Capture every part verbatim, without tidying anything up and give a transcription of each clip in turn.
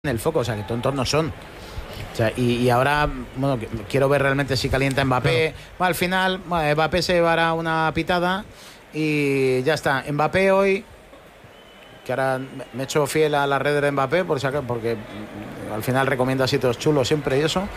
en el foco, o sea, que tontos no son. O sea, y, y ahora, bueno, quiero ver realmente si calienta Mbappé. Claro. Bueno, al final, bueno, Mbappé se llevará una pitada y ya está. Mbappé hoy, que ahora me he hecho fiel a las redes de Mbappé, por si acaso, porque al final recomienda sitios chulos siempre y eso.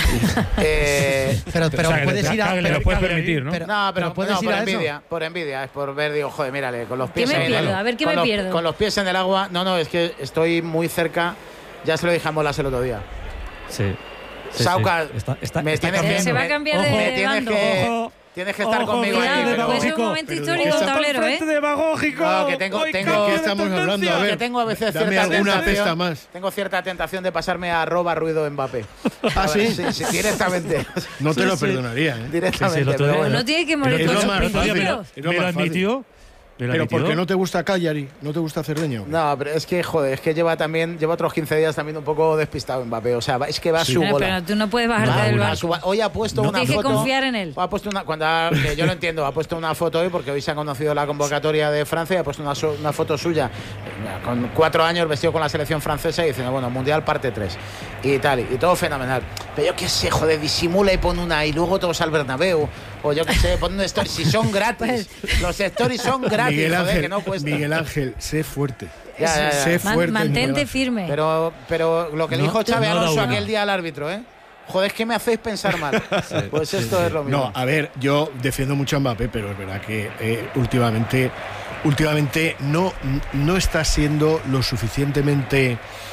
eh, pero pero o sea, puedes ir a... Le lo puedes permitir, ¿no? Pero, no, pero, pero puedes no, ir por a envidia, eso. por envidia, es por ver, digo, joder, mírale, con los pies ¿Qué me en pierdo? el, A ver, ¿qué con me los, pierdo? con los pies en el agua. No, no, es que estoy muy cerca. Ya se lo dije a Molas el otro día. Sí. sí Sauca, sí. Está, está, me está tienes que, se va a cambiar de, me de tienes bando. que, Ojo. tienes que estar Ojo, conmigo cuidado, aquí. Pero Pero es un demagógico. momento Pero histórico está un tablero, ¿eh? demagógico. No, que tengo- Hoy tengo- cambio ¿Qué de estamos tendencia. hablando? A ver, que tengo a veces dame cierta alguna tentación, pista más. Tengo cierta tentación de pasarme a arroba ruido Mbappé. ¿Ah, sí? Sí, sí, directamente. No te Sí, lo sí. perdonaría, ¿eh? Directamente. Sí, sí, el otro pero día- bueno. No tiene que morir Es con lo sus más fácil. principios. Es lo Me lo más fácil. admitió. Me lo Pero admitió. ¿por qué no te gusta Cagliari? ¿No te gusta Cerdeño? No, pero es que, joder, es que lleva también, lleva otros quince días también un poco despistado Mbappé. O sea, va- es que va a Sí. su No, bola. pero tú no puedes bajarte Va del a su barco. ba- Hoy ha puesto No. una Tienes que foto. confiar en él. Ha puesto una, cuando ha- que yo lo entiendo, ha puesto una foto hoy porque hoy se ha conocido la convocatoria de Francia y ha puesto una, so- una foto suya eh, con cuatro años vestido con la selección francesa y diciendo, bueno, Mundial parte tres y tal, y todo fenomenal. Pero yo qué sé, joder, disimula y pone una y luego todos al Bernabéu. O yo qué sé, pon un story. Si son gratis, los stories son gratis, Miguel joder, Ángel, que no cuesta. Miguel Ángel, sé fuerte. Ya, ya, ya. Sé Man- fuerte. mantente Miguel Ángel. firme. Pero, pero lo que le No, dijo Xavi no da Alonso una. aquel día al árbitro, ¿eh? Joder, es que me hacéis pensar mal. Pues esto es lo mismo. No, a ver, yo defiendo mucho a Mbappé, pero es verdad que eh, últimamente, últimamente no, no está siendo lo suficientemente...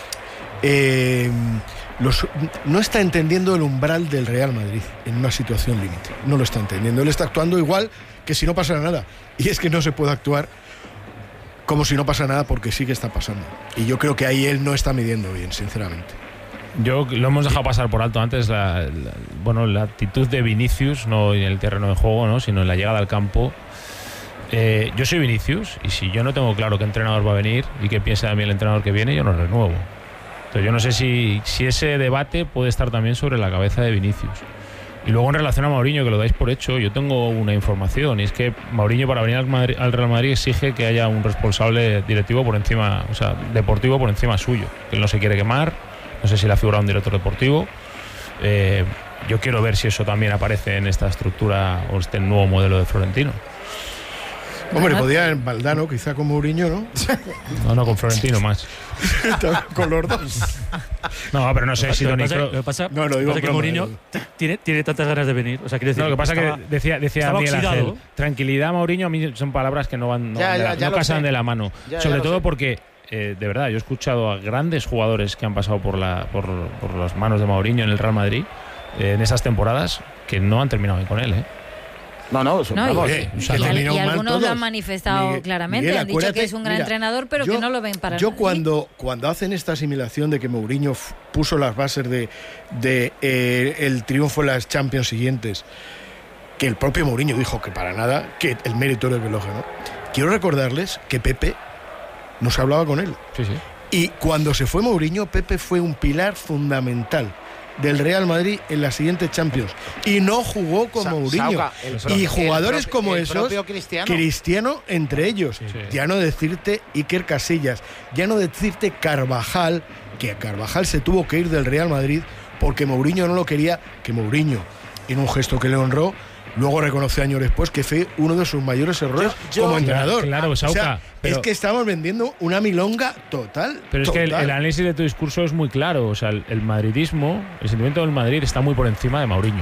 eh, lo su- no está entendiendo el umbral del Real Madrid en una situación límite. No lo está entendiendo. Él está actuando igual que si no pasara nada. Y es que no se puede actuar como si no pasa nada porque sí que está pasando. Y yo creo que ahí él no está midiendo bien, sinceramente. Yo lo hemos dejado pasar por alto antes, la, la- bueno, la actitud de Vinicius, no en el terreno de juego, ¿no? Sino en la llegada al campo. Eh, yo soy Vinicius y si yo no tengo claro qué entrenador va a venir y qué piensa de mí el entrenador que viene, yo no renuevo. Entonces yo no sé si, si ese debate puede estar también sobre la cabeza de Vinicius. Y luego en relación a Mourinho, que lo dais por hecho, yo tengo una información, y es que Mourinho para venir al, Madrid, al Real Madrid exige que haya un responsable directivo por encima, o sea, deportivo por encima suyo, que él no se quiere quemar, no sé si le ha figurado un director deportivo. Eh, yo quiero ver si eso también aparece en esta estructura o este nuevo modelo de Florentino. Hombre, podía en Valdano, quizá con Mourinho, ¿no? No, no, con Florentino más. Con los dos. No, pero no sé si Lo Toni que pasa, Kroos- lo que pasa, No, lo digo pasa que en broma, Mourinho digo. t- tiene, tiene tantas ganas de venir. O sea, quiere decir, No, lo que pasa es estaba- que decía, decía estaba Miguel oxidado. Ángel, tranquilidad, Mourinho, a mí son palabras que no van, no, Ya, van de ya, la- ya no lo casan sé. de la mano. Ya, ya Sobre lo todo sé. porque, eh, de verdad, yo he escuchado a grandes jugadores que han pasado por, la, por, por las manos de Mourinho en el Real Madrid eh, en esas temporadas que no han terminado bien con él, ¿eh? No, no, eso, No, y- vamos. Oye, y, que al- terminó y mal algunos lo todos. han manifestado Miguel- claramente. Miguel, han dicho que acuérdate, es un gran mira, entrenador, pero yo- que no lo ven para Yo nada. cuando, cuando hacen esta asimilación de que Mourinho f- puso las bases de, de eh, el triunfo en las Champions siguientes, que el propio Mourinho dijo que para nada, que el mérito era el que lo ganó. Quiero recordarles que Pepe no se hablaba con él. Sí, sí. Y cuando se fue Mourinho, Pepe fue un pilar fundamental del Real Madrid en la siguiente Champions. Y no jugó con Sa- Mourinho. Sauca, el pro- Y el jugadores propi- como el esos, propio Cristiano. Cristiano entre ellos. Sí. Ya no decirte Iker Casillas, ya no decirte Carvajal, que Carvajal se tuvo que ir del Real Madrid porque Mourinho no lo quería, que Mourinho, en un gesto que le honró, luego reconoció años después que fue uno de sus mayores errores Yo- yo- como entrenador. Claro, O sea, Sauca, pero- es que estamos vendiendo una milonga total. Pero es que el, total. el análisis de tu discurso es muy claro. O sea, el, el madridismo, el sentimiento del Madrid está muy por encima de Mourinho.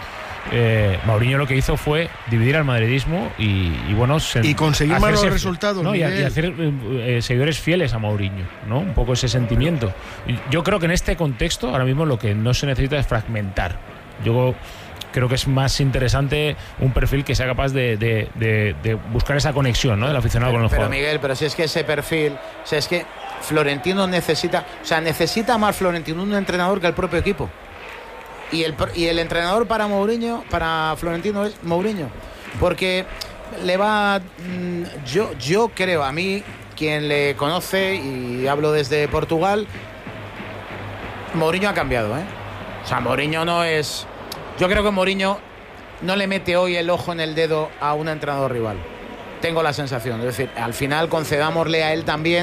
Eh, Mourinho lo que hizo fue dividir al madridismo y, y bueno, se- Y conseguir malos hacerse- resultados, ¿no? y, a- Miguel. y hacer eh, eh, seguidores fieles a Mourinho, ¿no? Un poco ese sentimiento. Y yo creo que en este contexto ahora mismo lo que no se necesita es fragmentar. Yo creo que es más interesante un perfil que sea capaz de, de- de- de buscar esa conexión, ¿no? Del aficionado Pero, con el pero, jugador. Miguel, pero si es que ese perfil, o sea, es que Florentino necesita, o sea, necesita más Florentino un entrenador que el propio equipo. Y el, pro- y el entrenador para Mourinho, para Florentino es Mourinho. Porque le va, mm, yo, yo creo, a mí, quien le conoce, y hablo desde Portugal, Mourinho ha cambiado, ¿eh? O sea, Mourinho no es... Yo creo que Mourinho no le mete hoy el ojo en el dedo a un entrenador rival. Tengo la sensación. Es decir, al final concedámosle a él también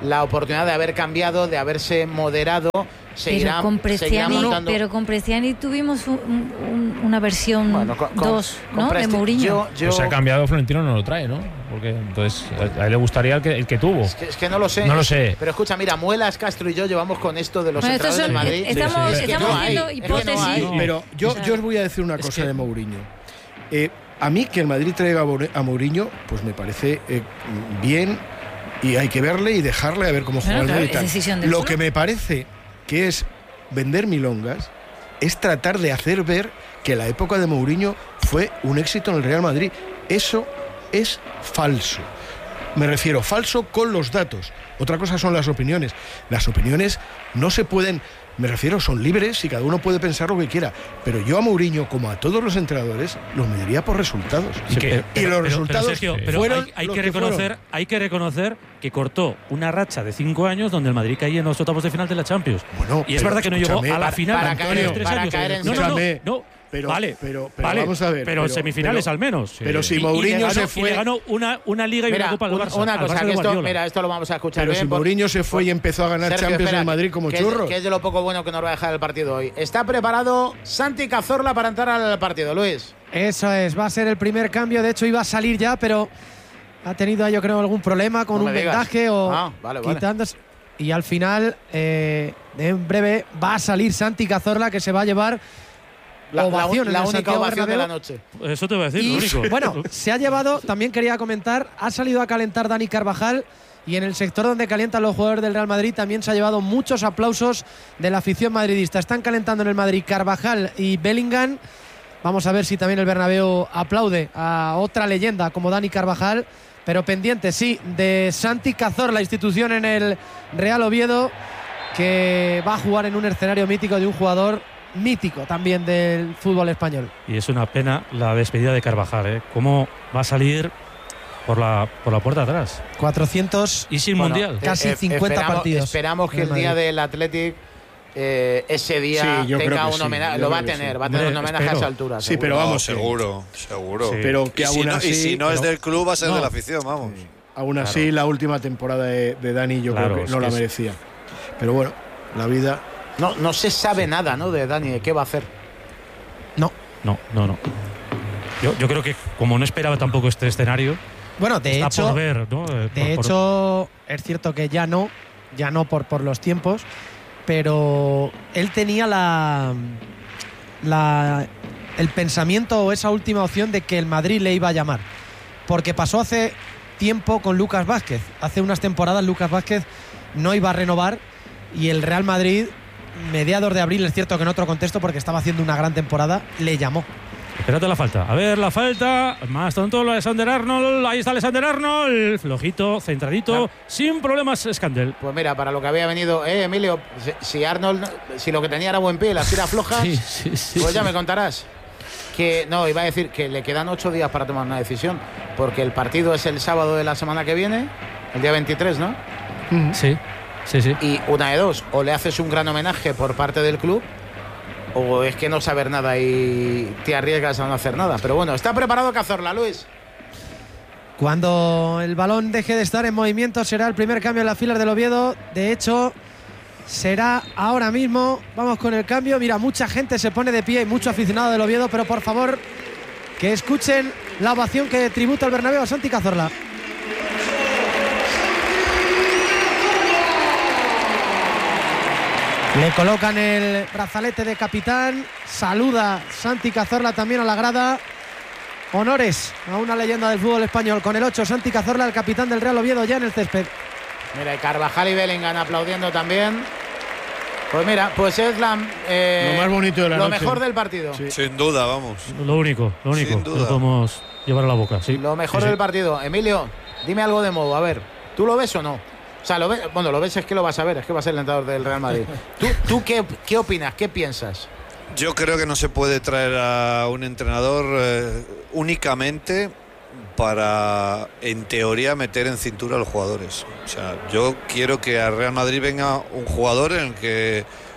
la oportunidad de haber cambiado, de haberse moderado. Seguirá, pero con Prestiani, montando... pero con Prestiani tuvimos un, un, una versión bueno, con, dos, con, ¿no? con de Mourinho. Yo, yo... Pues se ha cambiado, Florentino no lo trae, ¿no? Porque entonces a él le gustaría el que, el que tuvo. Es que, es que no lo sé. No lo sé. Pero escucha, mira, Muelas, Castro y yo llevamos con esto de los bueno, entrenadores del Madrid. Estamos, sí, sí. estamos Es que no viendo hay, hipótesis. es que no hay. Pero yo, yo os voy a decir una cosa que... de Mourinho. Eh, a mí que el Madrid traiga a Mourinho, pues me parece eh, bien y hay que verle y dejarle a ver cómo juega bueno, el claro, Madrid. es decisión del Lo club. que me parece que es vender milongas es tratar de hacer ver que la época de Mourinho fue un éxito en el Real Madrid. Eso es falso. Me refiero, falso con los datos. Otra cosa son las opiniones. Las opiniones no se pueden, me refiero, son libres y cada uno puede pensar lo que quiera. Pero yo a Mourinho, como a todos los entrenadores, los mediría por resultados. ¿Y qué? Y los pero, resultados pero, Sergio, pero fueron hay, hay los que que reconocer, fueron. hay que reconocer que cortó una racha de cinco años donde el Madrid caía en los octavos de final de la Champions. Bueno, y es pero verdad que no llegó escúchame, a la para- final para durante caer- los tres para años. caer en- no, no, no, Escúchame, no. pero- vale, pero- pero vale, vamos a ver, pero en pero- semifinales pero- al menos. pero si Y- y Mourinho le ganó- se y fue- le ganó una, una liga y Mira, una copa al un- Barça. una al cosa, Barça que de esto, Guardiola. mira, esto lo vamos a escuchar Pero bien. si por- Mourinho se fue y empezó a ganar Sergio, Champions espera, en Madrid como que es- churros. que es de lo poco bueno que nos va a dejar el partido hoy. Está preparado Santi Cazorla para entrar al partido, Luis. Eso es, va a ser el primer cambio. De hecho, iba a salir ya, pero ha tenido, yo creo, algún problema con No un me digas. vendaje o Ah, vale, vale. quitándose. Y al final, eh, en breve, va a salir Santi Cazorla, que se va a llevar La, la- ovación en la el única Santiago ovación de Bernabéu. la noche. Eso te voy a decir, Y, lo único. bueno, se ha llevado, también quería comentar, ha salido a calentar Dani Carvajal y en el sector donde calientan los jugadores del Real Madrid también se ha llevado muchos aplausos de la afición madridista. Están calentando en el Madrid Carvajal y Bellingham. Vamos a ver si también el Bernabéu aplaude a otra leyenda como Dani Carvajal, pero pendiente, sí, de Santi Cazorla, la institución en el Real Oviedo, que va a jugar en un escenario mítico de un jugador mítico también del fútbol español. Y es una pena la despedida de Carvajal, ¿eh? ¿Cómo va a salir por la, por la puerta de atrás? cuatrocientos Y sin Bueno, mundial. eh, Casi eh, cincuenta esperamos, partidos Esperamos que en el día Madrid. del Athletic eh, ese día Sí, yo creo tenga que un sí, homenaje. yo Lo va a creo que tener, sí. va a tener un Hombre, homenaje a espero. esa altura. Sí, seguro. pero No, vamos, seguro, seguro. Sí. Pero que Y si aún no, así, y si no es pero- del club, va a ser No. de la afición, vamos. aún así Claro. la última temporada de, de Dani yo Claro, creo que es no que la es- merecía. Pero bueno, la vida. No, no se sabe nada, ¿no? De Dani, de qué va a hacer. No. No, no, no. Yo, yo creo que como no esperaba tampoco este escenario, Bueno, de está hecho, por ver, ¿no? Eh, de por- por- hecho es cierto que ya no, ya no por, por los tiempos, pero él tenía la, la el pensamiento o esa última opción de que el Madrid le iba a llamar, porque pasó hace tiempo con Lucas Vázquez. Hace unas temporadas Lucas Vázquez no iba a renovar y el Real Madrid, mediados de abril, es cierto que en otro contexto, porque estaba haciendo una gran temporada, le llamó. Espérate la falta. A ver, la falta. Más tonto, Alexander Arnold. Ahí está Alexander Arnold. Flojito, centradito. Claro. Sin problemas, Scandel. Pues mira, para lo que había venido, eh, Emilio, si, si Arnold, si lo que tenía era buen pie, las tiras flojas, Sí, sí, sí. pues ya me contarás. Que no, iba a decir que le quedan ocho días para tomar una decisión, porque el partido es el sábado de la semana que viene, el día veintitrés, ¿no? Sí, sí, sí. Y una de dos, o le haces un gran homenaje por parte del club, o es que no saber nada y te arriesgas a no hacer nada. Pero bueno, está preparado Cazorla, Luis. Cuando el balón deje de estar en movimiento será el primer cambio en las filas del Oviedo. De hecho, será ahora mismo. Vamos con el cambio. Mira, mucha gente se pone de pie y mucho aficionado del Oviedo, pero por favor que escuchen la ovación que tributa el Bernabéu a Santi Cazorla. Le colocan el brazalete de capitán. Saluda Santi Cazorla también a la grada. Honores a una leyenda del fútbol español. Con el ocho, Santi Cazorla, el capitán del Real Oviedo, ya en el césped. Mira, y Carvajal y Bellingham aplaudiendo también. Pues mira, pues es la, eh, Lo más bonito de la lo noche. mejor del partido. Sí. Sin duda, vamos. Lo único, lo único Sin que duda. podemos llevar a la boca. Sí. Lo mejor Sí, sí. del partido. Emilio, dime algo de modo. A ver, ¿tú lo ves o no? O sea, lo ves, bueno, lo ves es que lo vas a ver, es que va a ser el entrenador del Real Madrid. ¿Tú, tú qué, qué opinas? ¿Qué piensas? Yo creo que no se puede traer a un entrenador eh, únicamente para, en teoría, meter en cintura a los jugadores. O sea, yo quiero que al Real Madrid venga un jugador en el que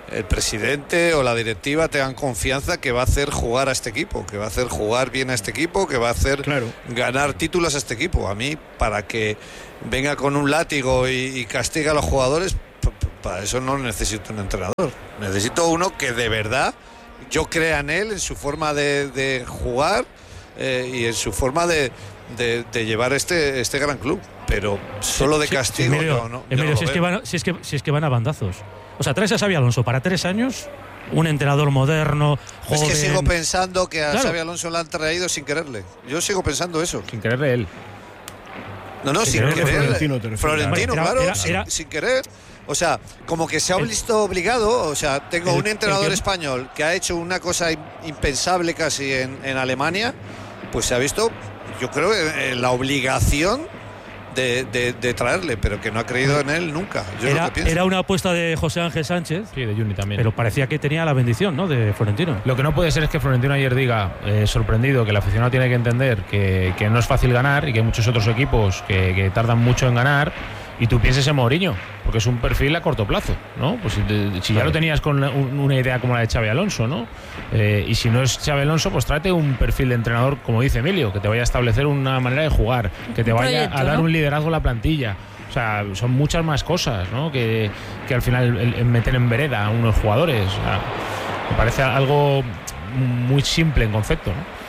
el presidente o la directiva tengan confianza que va a hacer jugar a este equipo, que va a hacer jugar bien a este equipo, que va a hacer claro. ganar títulos a este equipo. A mí, para que venga con un látigo y, y castigue a los jugadores, para eso no necesito un entrenador. Necesito uno que de verdad yo crea en él, en su forma de, de jugar eh, y en su forma de, de, de llevar este, este gran club. Pero solo de Sí, castigo Emilio, no, no, yo Emilio, no lo si, es que veo. van, si, es que, si es que van a bandazos. O sea, traes a Xabi Alonso para tres años, un entrenador moderno, Es joven. que sigo pensando que a Claro. Xabi Alonso le han traído sin quererle. Yo sigo pensando eso. Sin quererle él. No, no, Sin sin quererle, querer. Florentino, te refieres. Florentino, Era- claro, era- sin, era- sin querer. O sea, como que se ha visto obligado. O sea, tengo El- un entrenador el que- español que ha hecho una cosa im- impensable casi en, en Alemania, pues se ha visto, yo creo, en, en la obligación de, de- de traerle, pero que no ha creído en él nunca. Yo es lo Era, que pienso. era una apuesta de José Ángel Sánchez, Sí, de Juni también. pero parecía que tenía la bendición, ¿no?, de Florentino. Lo que no puede ser es que Florentino ayer diga, eh, sorprendido, que el aficionado tiene que entender que, que no es fácil ganar y que hay muchos otros equipos que, que tardan mucho en ganar, y tú pienses en Mourinho, porque es un perfil a corto plazo, ¿no? Pues si, te- si ya lo tenías con la- un- una idea como la de Xabi Alonso, ¿no? Eh, y si no es Xabi Alonso, pues tráete un perfil de entrenador, como dice Emilio, que te vaya a establecer una manera de jugar, que te Un vaya proyecto, a dar ¿no? un liderazgo a la plantilla. O sea, son muchas más cosas, ¿no? Que, que al final el- el meter en vereda a unos jugadores. O sea, me parece algo muy simple en concepto,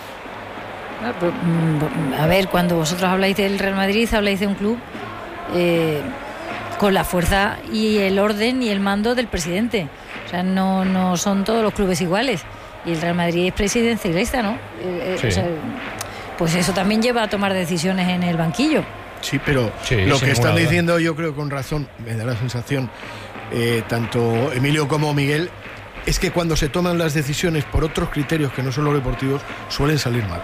¿no? Ah, pero, mm, A ver, cuando vosotros habláis del Real Madrid, habláis de un club eh, con la fuerza y el orden y el mando del presidente. O sea, no, no son todos los clubes iguales. Y el Real Madrid es presidencialista, ¿no? Eh, eh, Sí. o sea, pues eso también lleva a tomar decisiones en el banquillo. Sí, pero Sí, lo sin que están ninguna duda. diciendo, yo creo con razón, me da la sensación, eh, tanto Emilio como Miguel, es que cuando se toman las decisiones por otros criterios que no son los deportivos, suelen salir mal.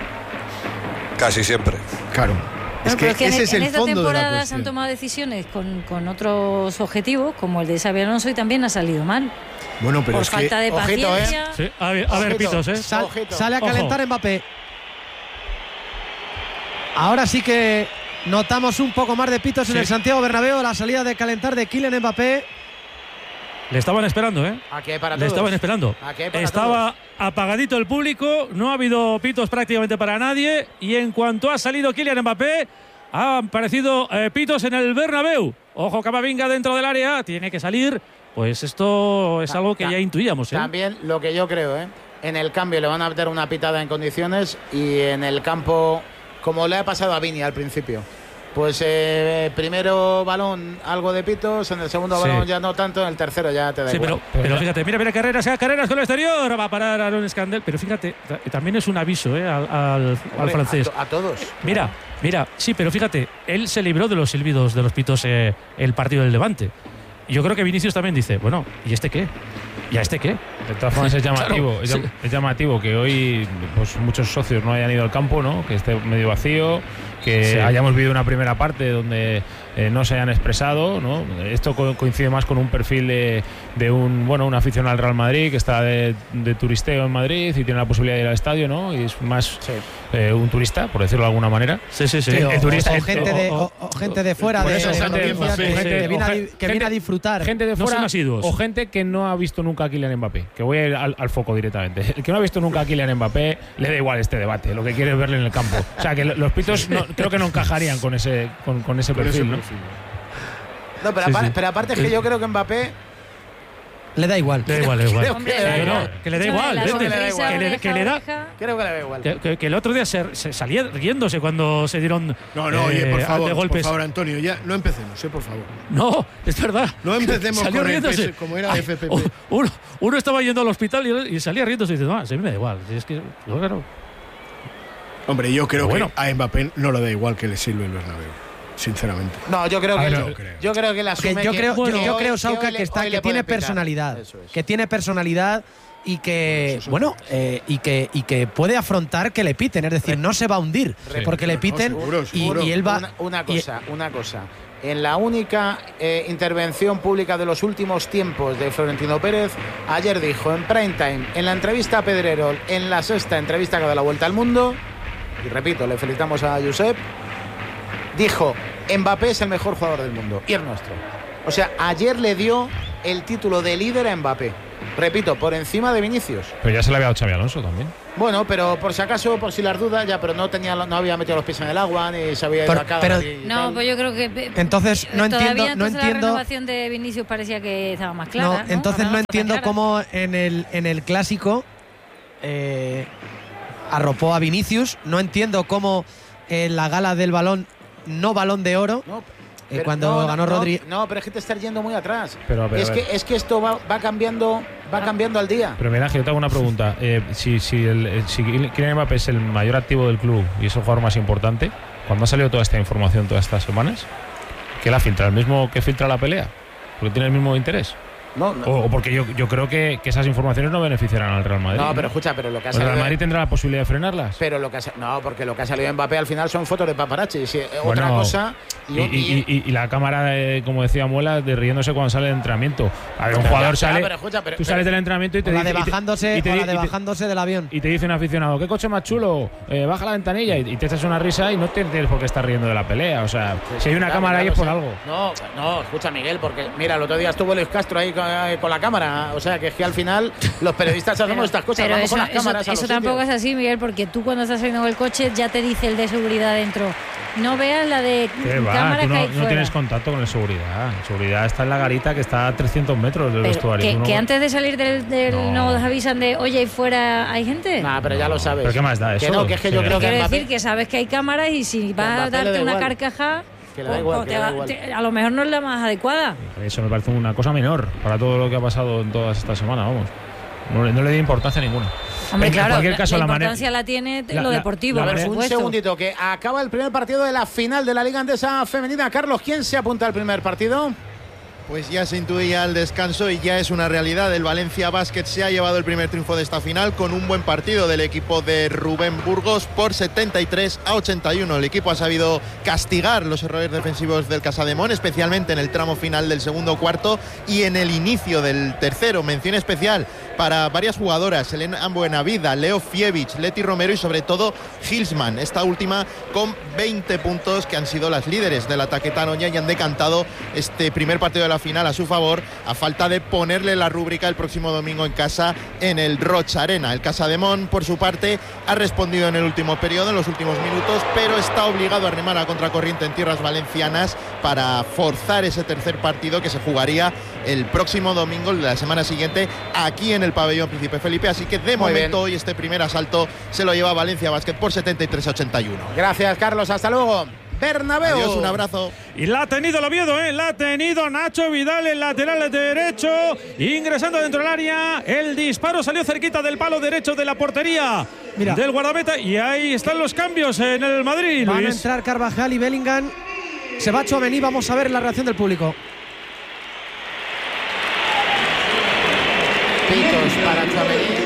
Casi siempre. Claro. Es Bueno, que, pero es que ese en, es en el esta fondo de la temporada se cuestión. han tomado decisiones con, con otros objetivos, como el de Xabi Alonso, y también ha salido mal. Bueno, pero por es falta que de ojito, ¿eh? paciencia. Sí, a ver, a ver, Ojito. Pitos, ¿eh? Sal- Ojito. sale a Ojo. calentar Mbappé. Ahora sí que notamos un poco más de pitos en Sí. el Santiago Bernabéu, la salida de calentar de Kylian Mbappé. Le estaban esperando, ¿eh? Aquí hay para Le todos. estaban esperando. Aquí hay para Estaba todos. apagadito el público, no ha habido pitos prácticamente para nadie, y en cuanto ha salido Kylian Mbappé, han aparecido eh, pitos en el Bernabéu. Ojo, Camavinga dentro del área, tiene que salir. Pues esto es Ta- algo que ta- ya intuíamos, ¿eh? También lo que yo creo, ¿eh? En el cambio le van a meter una pitada en condiciones, y en el campo, como le ha pasado a Vini al principio. Pues eh, primero balón, algo de pitos, en el segundo Sí. balón ya no tanto, en el tercero ya te da Sí, igual. pero, pero fíjate, mira, mira Carreras, sea Carreras con el exterior, va a parar Aaron Escandel, pero fíjate, ta- también es un aviso, ¿eh? al, al- al Hombre, francés. A, to- a todos. Mira, mira, sí, pero fíjate, él se libró de los silbidos de los pitos eh, el partido del Levante. Y yo creo que Vinicius también dice, bueno, ¿y este qué? ¿Y a este qué? De todas formas es llamativo, Claro, es, sí. llam- es llamativo que hoy pues muchos socios no hayan ido al campo, ¿no? Que esté medio vacío, que Sí. hayamos vivido una primera parte donde eh, no se hayan expresado, ¿no? Esto co- coincide más con un perfil de, de un bueno un aficionado al Real Madrid que está de, de turisteo en Madrid y tiene la posibilidad de ir al estadio, ¿no? Y es más Sí. eh, un turista, por decirlo de alguna manera. Sí, sí, sí. Sí, o, el turista- o el- gente, o- de, o- o- o gente de fuera por de, eso, de la gente- audiencia sí, que, sí, que sí. viene, a, O di- gen- que viene a gente- disfrutar. Gente de No fuera son asiduos. o gente que no ha visto nunca a Kylian Mbappé, que voy a ir al, al foco directamente. El que no ha visto nunca a Kylian Mbappé le da igual este debate, lo que quiere es verle en el campo. O sea, que los pitos no- creo que no encajarían con ese con, con ese Por ese perfil, ¿no? perfil. No, pero, Sí, apar- sí. pero aparte es que yo creo que Mbappé. Le da igual. Le da igual, le da igual. Creo que le da Sí, igual. no, que le da Escúchame, igual, la vete. sonrisa, que, le, oreja, que le da. oreja. Creo que le da igual. Que, que- que el otro día se, se salía riéndose cuando se dieron No, no, oye, eh, por de favor, por golpes. favor, Antonio, ya no empecemos, eh, por favor. No, es verdad. No empecemos Salió con el riéndose. P S, como era Ay, F P P. Uno, uno estaba yendo al hospital y, y salía riéndose y dice, no, a mí me da igual. Si es que, yo, claro. Hombre, yo creo Pero bueno. que a Mbappé no le da igual que le sirve el Bernabéu, sinceramente. No, yo creo A que. ver, yo, no creo. yo creo que la Que asume yo que- creo, yo- que yo hoy- creo, Sauca, hoy le- que, está, hoy le que tiene puede pitar. personalidad. Eso es. Que tiene personalidad y que, Eso es bueno, otra eh, y, que, y que puede afrontar que le piten. Es decir, no se va a hundir Sí. porque le No, piten seguro, y, seguro. y él va. Una, una y- cosa, una cosa. En la única eh, intervención pública de los últimos tiempos de Florentino Pérez, ayer dijo en prime time, en la entrevista a Pedrerol, en la sexta entrevista que da la vuelta al mundo, y repito, le felicitamos a Josep, dijo, Mbappé es el mejor jugador del mundo y es nuestro. O sea, ayer le dio el título de líder a Mbappé. Repito, por encima de Vinicius. Pero ya se le había dado Xabi Alonso también. Bueno, pero por si acaso, por si las dudas, ya, pero no tenía, no había metido los pies en el agua, ni se había ido Pero- a cada pero- y No, tal. pues yo creo que. Entonces, no todavía entiendo- no entonces entiendo- La renovación de Vinicius parecía que estaba más clara. No, ¿no? entonces Ahora no está tan entiendo clara. cómo en el, en el clásico eh, arropó a Vinicius. No entiendo cómo en la gala del balón, no balón de oro, No, eh, pero cuando no, no, ganó no, Rodri. No, pero es que te estás yendo muy atrás. Pero, a ver, es, a ver. que, es que esto va, va cambiando va cambiando al día. Pero mira, Ángel, yo te hago una pregunta. Eh, si, si, el, eh, si Kylian Mbappé es el mayor activo del club y es el jugador más importante, cuando ha salido toda esta información todas estas semanas, ¿qué la filtra? ¿El mismo que filtra la pelea? ¿Porque tiene el mismo interés? No, no, O, o porque yo, yo creo que, que esas informaciones no beneficiarán al Real Madrid. no, pero escucha, pero lo que ha ¿El Real salido. Madrid tendrá la posibilidad de frenarlas? Pero lo que ha, sa- no, porque lo que ha salido de Mbappé al final son fotos de paparazzi. Si, Bueno, otra cosa. Y, y- y- y la cámara, de, como decía Muela, de riéndose cuando sale del entrenamiento. A ver, un jugador Ya, sale. pero escucha, pero- tú sales pero- del entrenamiento y te O la dice- de y te- bajándose, y te o di- la de y te- bajándose del avión. Y te dice un aficionado, ¿qué coche más chulo? Eh, baja la ventanilla y, y te echas una risa y no te tienes por qué estar riendo de la pelea. O sea, si hay una Ya, cámara ya ahí lo es por sé. algo. No, no, escucha, Miguel, porque mira, el otro día estuvo Luis Castro ahí con, eh, con la cámara. O sea, que es que al final los periodistas hacemos estas cosas. Pero Vamos eso, con las eso- cámaras a eso los tampoco sitios. es así, Miguel, porque tú cuando estás saliendo del coche ya te dice el de seguridad dentro. No veas la de ¿Qué va? cámaras Tú que no, hay no fuera. tienes contacto con el seguridad. El seguridad está en la garita que está a trescientos metros del Pero vestuario. que, Tú no- que antes de salir del, del No. no os avisan de, oye, ahí fuera hay gente. Nah, pero ya lo sabes. ¿Pero qué más da Que eso? no, que es que yo Sí. creo que Quiero Mbappé- decir que sabes que hay cámaras y si vas a Mbappé le da darte una igual. carcajada, Que le da o- igual, o que te le da va- igual. te- a lo mejor no es la más adecuada. Eso me parece una cosa menor para todo lo que ha pasado en todas estas semanas, vamos. No, le- no le di importancia ninguna. Hombre, En claro, cualquier la, caso, la la manera- importancia la tiene la- lo la- deportivo, la por manera- Un supuesto. segundito, que acaba el primer partido de la final de la Liga Andesa Femenina. Carlos, ¿quién se apunta al primer partido? Pues ya se intuía el descanso y ya es una realidad. El Valencia Basket se ha llevado el primer triunfo de esta final con un buen partido del equipo de Rubén Burgos por setenta y tres a ochenta y uno. El equipo ha sabido castigar los errores defensivos del Casademón, especialmente en el tramo final del segundo cuarto y en el inicio del tercero. Mención especial para varias jugadoras: Elena Buenavida, Leo Fievich, Leti Romero y sobre todo Hilsman, esta última con veinte puntos, que han sido las líderes del ataque tanoña y han decantado este primer partido de la final a su favor, a falta de ponerle la rúbrica el próximo domingo en casa en el Rocha Arena. El Casademón, por su parte, ha respondido en el último periodo, en los últimos minutos, pero está obligado a remar a contracorriente en tierras valencianas para forzar ese tercer partido que se jugaría el próximo domingo, la semana siguiente, aquí en el pabellón Príncipe Felipe. Así que de Muy momento bien. hoy este primer asalto se lo lleva Valencia Basket por setenta y tres a ochenta y uno. Gracias, Carlos. Hasta luego. Bernabéu. Adiós, un abrazo. Y la ha tenido el Oviedo, ¿eh? La ha tenido Nacho Vidal, el lateral derecho, ingresando dentro del área. El disparo salió cerquita del palo derecho de la portería Mira. del guardameta. Y ahí están los cambios en el Madrid, Van a Luis. entrar Carvajal y Bellingham. Se va Tchouaméni, vamos a ver la reacción del público. Pitos para Tchouaméni.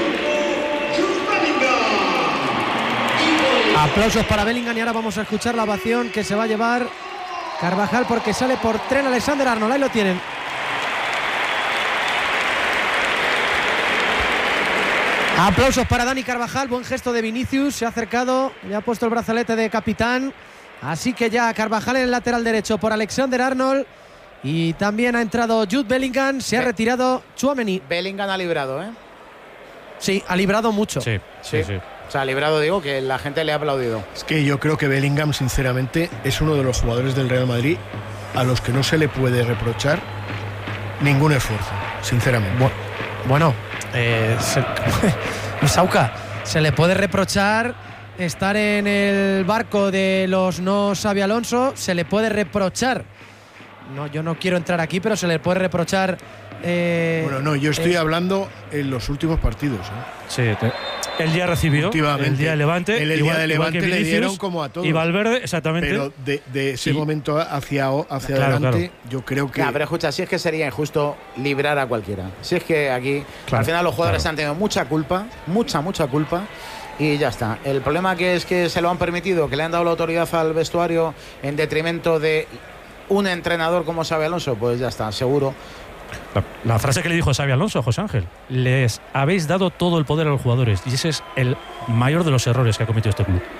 Aplausos para Bellingham y ahora vamos a escuchar la ovación que se va a llevar Carvajal porque sale por tren Alexander-Arnold. Ahí lo tienen. Aplausos para Dani Carvajal, buen gesto de Vinicius, se ha acercado, le ha puesto el brazalete de capitán. Así que ya Carvajal en el lateral derecho por Alexander-Arnold y también ha entrado Jude Bellingham, se ha Be- retirado Tchouaméni. Bellingham ha librado, ¿eh? Sí, ha librado mucho. Sí, sí, sí. O sea, librado, digo, que la gente le ha aplaudido. Es que yo creo que Bellingham, sinceramente, es uno de los jugadores del Real Madrid a los que no se le puede reprochar ningún esfuerzo, sinceramente. Bu- Bueno, eh, se, Sauca, se le puede reprochar estar en el barco de los no Xabi Alonso, se le puede reprochar, no, yo no quiero entrar aquí, pero se le puede reprochar. eh, Bueno, no, yo estoy eh, hablando en los últimos partidos. ¿eh? Sí, te- el día recibió, Últimamente. el día de Levante. En el igual- día de igual que Levante le Vinicius dieron como a todos. Y Valverde, exactamente. Pero de, de ese Y- momento hacia, hacia Claro, adelante, yo creo que. Ya, pero escucha, si es que sería injusto librar a cualquiera. Si es que aquí, Claro, al final los jugadores claro. han tenido mucha culpa, mucha, mucha culpa. Y ya está. El problema que es que se lo han permitido, que le han dado la autoridad al vestuario en detrimento de un entrenador como Xabi Alonso, pues ya está, seguro. La, la frase que le dijo Xabi Alonso a José Ángel: les habéis dado todo el poder a los jugadores, y ese es el mayor de los errores que ha cometido este club.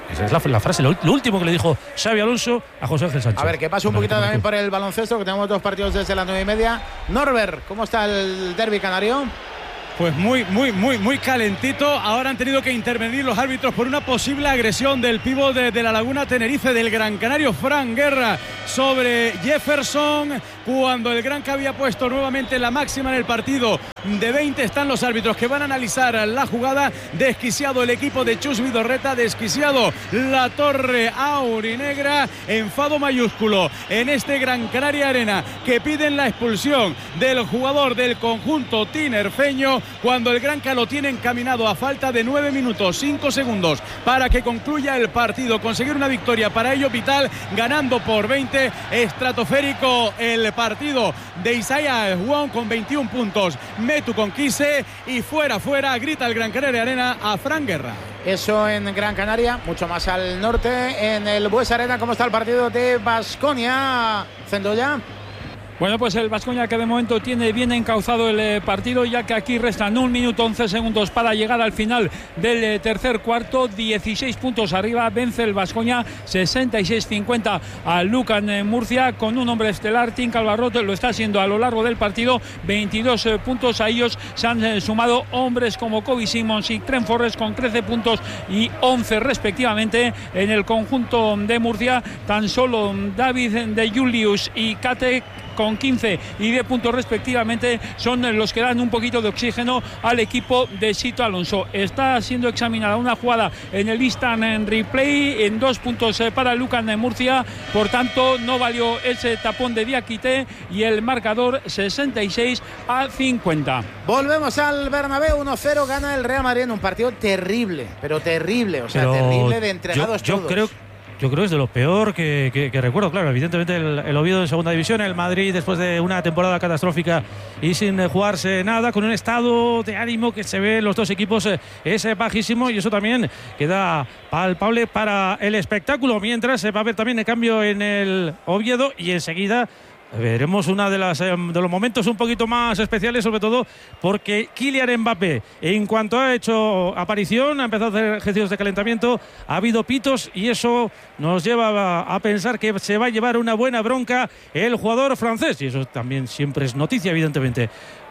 Esa es la, la frase, lo, lo último que le dijo Xabi Alonso a José Ángel Sánchez. A ver, que pase un poquito también por el baloncesto, que tenemos dos partidos desde las nueve y media. Norbert, ¿cómo está el derbi canario? Pues muy, muy, muy, muy calentito. Ahora han tenido que intervenir los árbitros por una posible agresión del pívot de, de la Laguna Tenerife, del Gran Canario, Fran Guerra, sobre Jefferson, cuando el Gran que había puesto nuevamente la máxima en el partido de veinte. Están los árbitros que van a analizar la jugada. Desquiciado el equipo de Chus Vidorreta, desquiciado la torre aurinegra. Enfado mayúsculo en este Gran Canaria Arena, que piden la expulsión del jugador del conjunto tinerfeño, cuando el Granca lo tiene encaminado a falta de nueve minutos cinco segundos para que concluya el partido. Conseguir una victoria para ello vital, ganando por veinte. Estratosférico el partido de Isaiah Wong con veintiún puntos, Metu con quince, y fuera, fuera, grita el Gran Canaria Arena a Fran Guerra. Eso en Gran Canaria, mucho más al norte, en el Buesa Arena. ¿Cómo está el partido de Baskonia, Zendoya? Bueno, pues el Baskonia, que de momento tiene bien encauzado el eh, partido, ya que aquí restan un minuto once segundos para llegar al final del eh, tercer cuarto. dieciséis puntos arriba, vence el Baskonia sesenta y seis cincuenta a Lucan en Murcia, con un hombre estelar. Tim Calvarrot lo está haciendo a lo largo del partido, veintidós eh, puntos. A ellos se han eh, sumado hombres como Kobe Simmons y Trent Forrest con trece puntos y once respectivamente. En el conjunto de Murcia, tan solo David de Julius y Kate con quince y diez puntos respectivamente son los que dan un poquito de oxígeno al equipo de Sito Alonso. Está siendo examinada una jugada en el instant en replay, en dos puntos para Lucan de Murcia, por tanto no valió ese tapón de Diakité, y el marcador sesenta y seis a cincuenta. Volvemos al Bernabéu. Uno cero gana el Real Madrid en un partido terrible, pero terrible, o sea, Pero terrible de entregados yo, yo todos. creo Yo creo que es de lo peor que, que, que recuerdo. Claro, evidentemente el, el Oviedo en segunda división, el Madrid después de una temporada catastrófica y sin jugarse nada, con un estado de ánimo que se ve en los dos equipos eh, es eh, bajísimo, y eso también queda palpable para el espectáculo. Mientras se va a ver también el cambio en el Oviedo, y enseguida veremos uno de, las, de los momentos un poquito más especiales, sobre todo porque Kylian Mbappé, en cuanto ha hecho aparición, ha empezado a hacer ejercicios de calentamiento, ha habido pitos, y eso nos lleva a, a pensar que se va a llevar una buena bronca el jugador francés, y eso también siempre es noticia, evidentemente.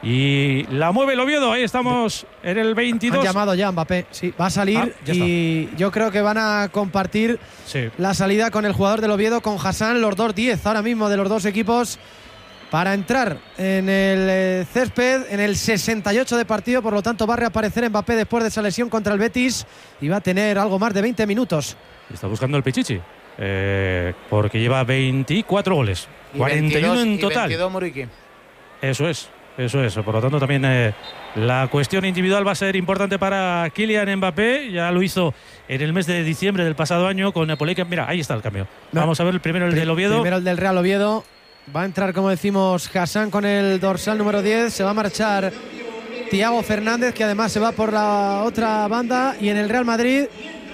Y la mueve el Oviedo, ahí estamos en el veintidós. Han llamado ya a Mbappé, sí, va a salir, ah, y yo creo que van a compartir sí. la salida con el jugador del Oviedo, con Hassan, los dos diez ahora mismo de los dos equipos, para entrar en el eh, césped en el sesenta y ocho de partido. Por lo tanto va a reaparecer Mbappé después de esa lesión contra el Betis, y va a tener algo más de veinte minutos. Está buscando el Pichichi, eh, porque lleva veinticuatro goles, y cuarenta y uno veintidós, en y total. veintidós Muriqui. Eso es, eso es. Por lo tanto, también eh, la cuestión individual va a ser importante para Kylian Mbappé. Ya lo hizo en el mes de diciembre del pasado año con Napoleón. Mira, ahí está el cambio. No. Vamos a ver el primero, el del Oviedo. Primero el del Real Oviedo. Va a entrar, como decimos, Hassan con el dorsal número diez. Se va a marchar Thiago Fernández, que además se va por la otra banda. Y en el Real Madrid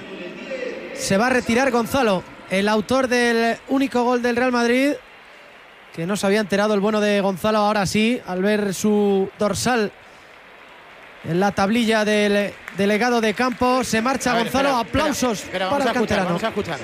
se va a retirar Gonzalo, el autor del único gol del Real Madrid, que no se había enterado el bueno de Gonzalo, ahora sí, al ver su dorsal en la tablilla del delegado de campo. Se marcha ver, Gonzalo. espera, aplausos espera, espera, para el vamos a escuchar, canterano. vamos a escuchar.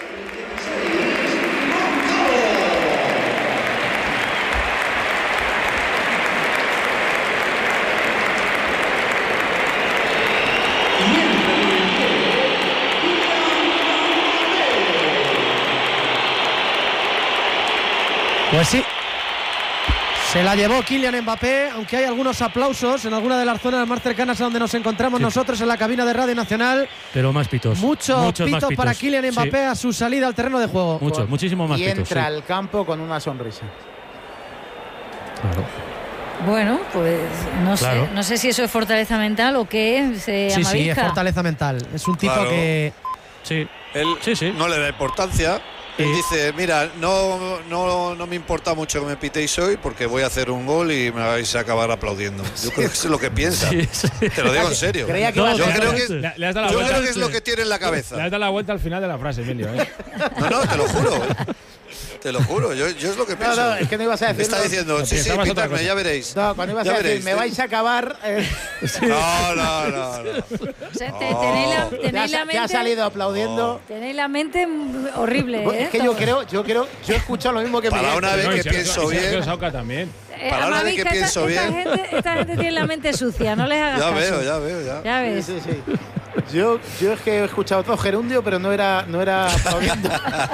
Pues sí, se la llevó Kylian Mbappé, aunque hay algunos aplausos en alguna de las zonas más cercanas a donde nos encontramos sí. nosotros en la cabina de Radio Nacional. Pero más pitos. Mucho Muchos pito más pitos. para Kylian Mbappé sí. a su salida al terreno de juego. Muchos, muchísimo más y pitos. Y entra sí. al campo con una sonrisa. Claro. Bueno, pues no claro. sé, no sé si eso es fortaleza mental o qué. Se sí, sí, es amavisca. fortaleza mental. Es un tipo Claro. que Sí. Él Sí, sí. no le da importancia. Él Sí. dice, mira, no, no, no me importa mucho que me pitéis hoy, porque voy a hacer un gol y me vais a acabar aplaudiendo. Yo creo que eso es lo que piensa. Sí, sí. Te lo digo en serio. Creía que No, iba a yo ser- creo que, Le, le has dado la yo vuelta. creo que es lo que tiene en la Le has cabeza. dado la vuelta al final de la frase, Emilio. ¿eh? No, no, te lo juro. Te lo juro, yo, yo es lo que pienso. No, no, es que no ibas a decir. Está diciendo, sí, sí, pitadme, ya veréis. No, cuando ibas ya a decir, veréis, me vais a acabar. Eh. Sí. No, no, no. no. O sea, te, tenéis la, tenéis te, la ha, mente, te ha salido aplaudiendo. Tenéis la mente horrible, Pues ¿eh? es que yo creo, yo creo, yo he escuchado lo mismo que Para Miguel. una vez No, que y pienso Sergio- y Sergio bien. Sauca también. Eh, Para una vez Amavica, que pienso esta, bien. Esta gente, esta gente tiene la mente sucia, no les hagas Ya caso. veo, ya veo, ya. Ya ves. Sí, sí, sí. Yo, yo es que he escuchado todo gerundio, pero no era, no era aplaudiendo.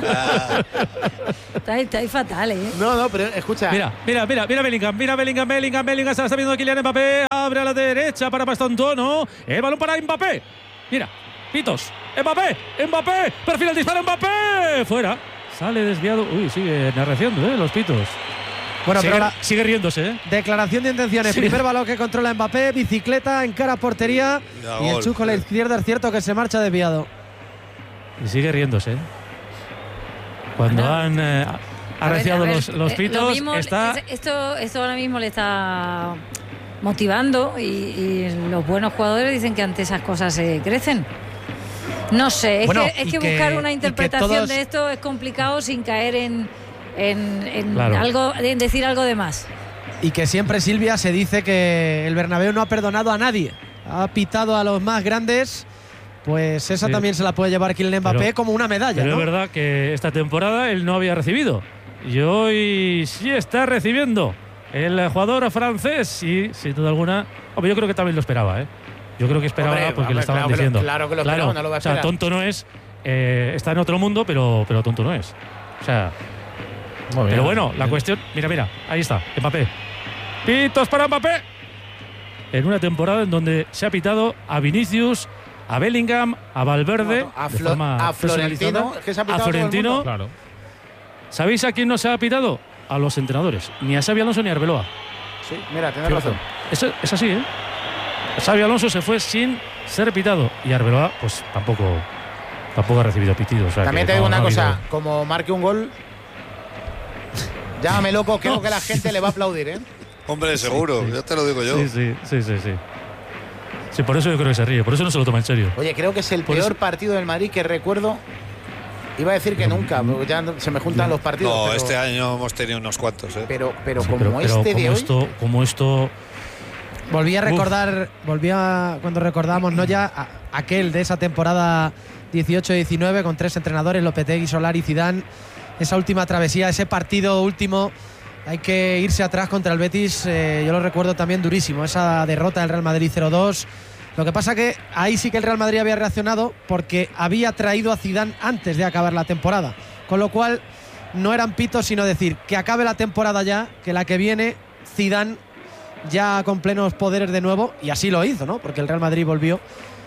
Estáis, estáis fatal, ¿eh? No, no, pero escucha. Mira, mira, mira, mira Bellingham, mira Bellingham, Bellingham, Bellingham, se la está viendo Kylian Mbappé, abre a la derecha para Mastantuono, el balón para Mbappé. Mira, pitos, Mbappé, Mbappé, perfila el disparo Mbappé, fuera. Sale desviado, uy, sigue narraciendo, ¿eh? Los pitos. Bueno, sigue, pero la sigue riéndose, ¿eh? declaración de intenciones. Sí. Primer balón que controla Mbappé, bicicleta, encara portería. Ya, Y el gol. chusco a la izquierda es cierto que se marcha desviado. Y sigue riéndose, ¿eh? Cuando Bueno, han eh, arreciado A ver, a los, ver, los eh, pitos, lo mismo, está... es- esto, esto ahora mismo le está motivando y, y los buenos jugadores dicen que ante esas cosas se crecen. No sé, es Bueno, que, es y que que- buscar y una que interpretación todos- de esto es complicado sin caer en, en, en Claro. algo, en decir algo de más. Y que siempre, Silvia, se dice que el Bernabéu no ha perdonado a nadie. Ha pitado a los más grandes. Pues esa Sí. también se la puede llevar Kylian Mbappé Pero- como una medalla, Pero ¿no? es verdad que esta temporada él no había recibido. Y hoy sí está recibiendo el jugador francés. Y sin duda alguna, hombre, yo creo que también lo esperaba, ¿eh? Yo creo que esperaba Hombre, porque hombre, lo estaban claro que lo- diciendo. claro que lo esperaba, no lo va a O sea, esperar. tonto no es. eh, está en otro mundo, pero, pero tonto no es. O sea, Muy bien. pero bueno, la cuestión. Mira, mira, ahí está, Mbappé. Pitos para Mbappé. En una temporada en donde se ha pitado a Vinicius, a Bellingham, a Valverde, No, no, a de Flo- forma a Florentino, personalizada. es que se ha pitado a a todo el Florentino. mundo. Claro. ¿Sabéis a quién no se ha pitado? A los entrenadores. Ni a Xabi Alonso ni a Arbeloa. Sí, mira, tienes Fíjate. razón. Eso es así, ¿eh? Xabi Alonso se fue sin ser pitado. Y Arbeloa, pues tampoco, tampoco ha recibido pitidos. O sea, También que te digo no- una no ha cosa, habido- como marque un gol, llámame loco, creo que la gente le va a aplaudir, ¿eh? Hombre, seguro, sí. ya te lo digo yo. Sí, sí, sí, sí, sí. Sí, por eso yo creo que se ríe. Por eso no se lo toma en serio. Oye, creo que es el Por peor eso- partido del Madrid que recuerdo. Iba a decir que nunca, porque ya no- se me juntan los partidos. No, pero, este año hemos tenido unos cuantos, ¿eh? pero, pero Sí, como pero- pero este como de hoy. esto, como esto. Volví a Uf. recordar, volví a, cuando recordamos, ¿no? Ya a- aquel de esa temporada dieciocho diecinueve con tres entrenadores, Lopetegui, Solari y Zidane. Esa última travesía, ese partido último, hay que irse atrás contra el Betis. eh, yo lo recuerdo también durísimo, esa derrota del Real Madrid cero dos. Lo que pasa que ahí sí que el Real Madrid había reaccionado porque había traído a Zidane antes de acabar la temporada. Con lo cual no eran pitos, sino decir que acabe la temporada ya, que la que viene Zidane ya con plenos poderes de nuevo, y así lo hizo, ¿no? Porque el Real Madrid volvió,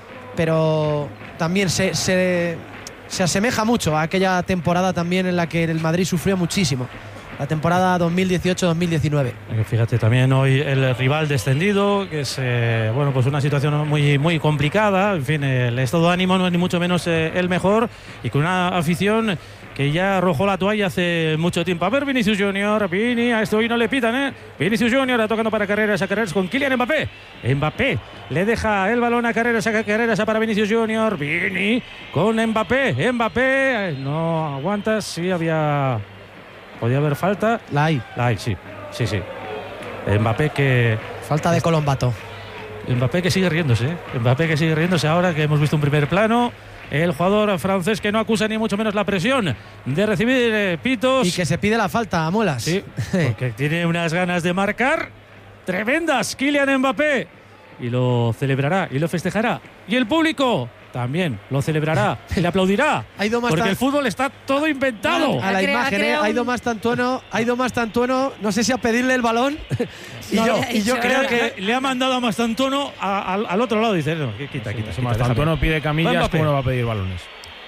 pero también se, se, se asemeja mucho a aquella temporada también en la que el Madrid sufrió muchísimo, la temporada dos mil dieciocho dos mil diecinueve. Eh, Fíjate, también hoy el rival descendido, que es eh, bueno, pues una situación muy, muy complicada. En fin, el estado de ánimo no es ni mucho menos eh, el mejor, y con una afición que ya arrojó la toalla hace mucho tiempo. A ver, Vinicius Junior, Vini, a esto hoy no le pitan, ¿eh? Vinicius Junior tocando para Carreras, a Carreras con Kylian Mbappé. Mbappé le deja el balón a Carreras, a Carreras para Vinicius Junior, Vini con Mbappé, Mbappé, eh, no aguantas, sí había... Podía haber falta. La hay, La hay, sí, sí, sí. Mbappé que... falta de Colombato. Mbappé que sigue riéndose, ¿eh? Mbappé que sigue riéndose ahora que hemos visto un primer plano. El jugador francés que no acusa ni mucho menos la presión de recibir eh, pitos. Y que se pide la falta a Muelas. Sí, porque tiene unas ganas de marcar tremendas Kylian Mbappé. Y lo celebrará y lo festejará. Y el público también lo celebrará y le aplaudirá. Ha ido más Porque tan- el fútbol está todo inventado. A la Ha cre- ha imagen, ¿eh? creado Ha ido un- más Tantueno, ha ido más Tantueno, no sé si a pedirle el balón. y, No, yo, le ha y yo dicho, creo Le- que le, le ha mandado a Mastantuono a- al, al otro lado. Dice, no, quita, quita, quita. Si más déjame. tanto no pide camillas, Mbappé. ¿cómo no va a pedir balones?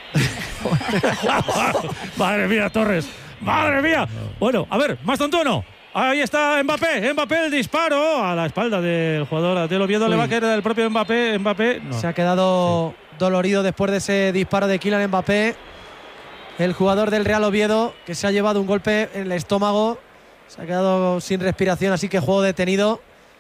Madre mía, Torres. Madre mía. Bueno, a ver, Mastantuono. Ahí está Mbappé. Mbappé el disparo a la espalda del jugador del Oviedo. Le Uy. va a caer del propio Mbappé. Mbappé. No. se ha quedado dolorido después de ese disparo de Kylian Mbappé. El jugador del Real Oviedo, que se ha llevado un golpe en el estómago. Se ha quedado sin respiración, así que juego detenido.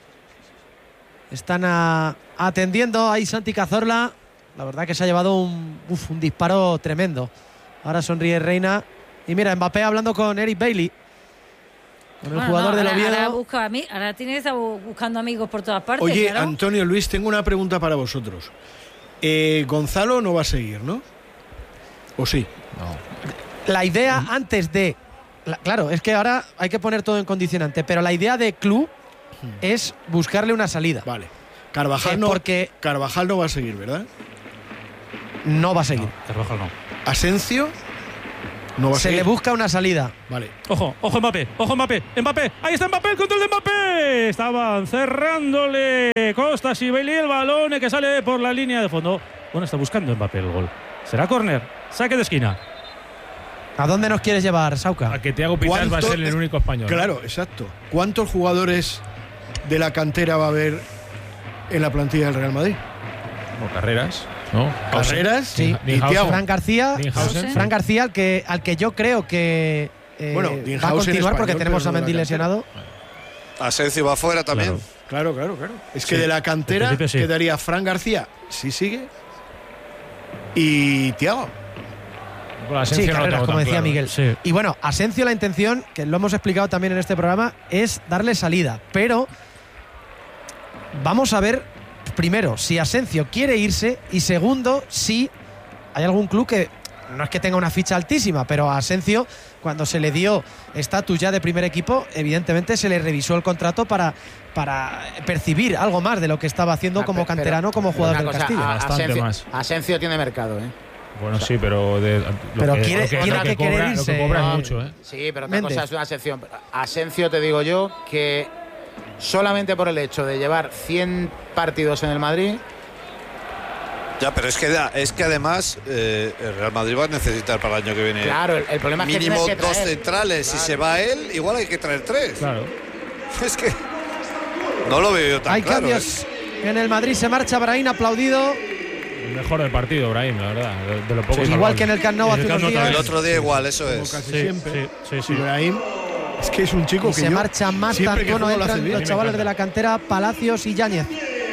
Están a- atendiendo ahí Santi Cazorla. La verdad que se ha llevado un, uf, un disparo tremendo. Ahora sonríe Reina. Y mira, Mbappé hablando con Eric Bailey, con el Bueno, jugador no, del ahora, Oviedo. ahora, busca a mí, ahora tiene que estar bu- buscando amigos por todas partes. Oye, claro. Antonio, Luis, tengo una pregunta para vosotros. Eh, Gonzalo no va a seguir, ¿no? ¿O sí? La idea antes de... la- claro, es que ahora hay que poner todo en condicionante, pero la idea de club es buscarle una salida. Vale. Carvajal Eh, no, porque Carvajal no va a seguir, ¿verdad? no va a seguir. Carvajal no. Asensio no va a Se seguir. le busca una salida. Vale. Ojo, ojo Mbappé, ojo Mbappé, Mbappé, ahí está Mbappé, el control de Mbappé. Estaban cerrándole Costas y Bailey el balón que sale por la línea de fondo. Bueno, está buscando Mbappé el gol. Será córner, saque de esquina. ¿A dónde nos quieres llevar, Sauca? A que Thiago Pinal va a ¿Cuánto- ser el único español. Claro, exacto. ¿Cuántos jugadores de la cantera va a haber en la plantilla del Real Madrid? Como Carreras, ¿no? Carreras Sí. y Dinhausen. Thiago. Fran García, Dinhausen. Fran García, al que, al que yo creo que eh, Bueno, va a Dinhausen continuar porque español, tenemos pero a no de la Mendy cantera. lesionado. Asensio va afuera también. Claro, claro, claro. Es Sí. que de la cantera En principio sí. quedaría Fran García, si sigue, y Thiago. Con la Sí, Asensio no lo Carreras, tengo como tan decía claro, ¿eh? Miguel. Sí. Y bueno, Asensio, la intención, que lo hemos explicado también en este programa, es darle salida. Pero vamos a ver, primero, si Asensio quiere irse y segundo, si hay algún club que no es que tenga una ficha altísima, pero a Asensio, cuando se le dio estatus ya de primer equipo, evidentemente se le revisó el contrato para, para percibir algo más de lo que estaba haciendo Ah, como pe- pero- canterano, como pero jugador una del cosa, Castilla. a- Bastante Asensio, más. Asensio tiene mercado, ¿eh? Bueno, sí, pero de, lo Pero que, quiere- lo que, tiene lo que que querer cobra, lo irse, que cobra no, es mucho, ¿eh? Sí, pero otra Méndez. cosa es una sección. Asensio, te digo yo, que solamente por el hecho de llevar cien partidos en el Madrid, Ya, pero es que, es que además eh, el Real Madrid va a necesitar para el año que viene claro, el, el problema es que mínimo tienes que dos traer. centrales. Si Claro. se va él, igual hay que traer tres. Claro. Es que no lo veo yo tan Hay claro. cambios ¿eh? en el Madrid, se marcha Brahim aplaudido. El mejor del partido, Brahim, la verdad. De, de lo poco Igual salvable. que en el Camp Nou En hace el Camp unos Nou días. El otro día igual, eso Como es. casi Sí, siempre. sí, sí, sí. Ibrahim, es que es un chico Y que se yo, marcha más siempre que Tantuono, juego lo hace entran bien. los A mí me chavales encanta. de la cantera, Palacios y Yáñez.